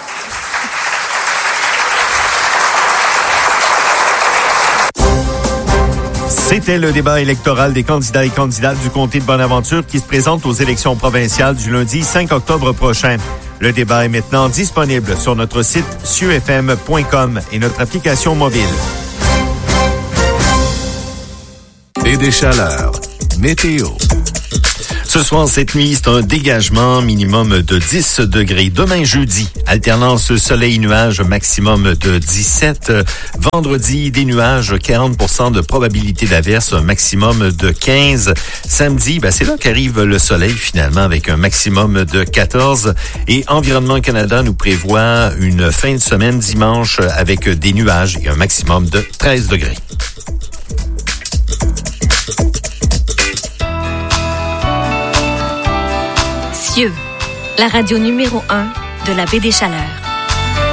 C'était le débat électoral des candidats et candidates du comté de Bonaventure qui se présente aux élections provinciales du lundi cinq octobre prochain. Le débat est maintenant disponible sur notre site C U F M point com et notre application mobile. Et des chaleurs. Météo. Ce soir, cette nuit, c'est un dégagement minimum de dix degrés. Demain, jeudi, alternance soleil-nuage, maximum de dix-sept. Vendredi, des nuages, quarante pour cent de probabilité d'averse, un maximum de quinze. Samedi, ben, c'est là qu'arrive le soleil, finalement, avec un maximum de quatorze. Et Environnement Canada nous prévoit une fin de semaine dimanche avec des nuages et un maximum de treize degrés. C I E, la radio numéro un de la baie des Chaleurs.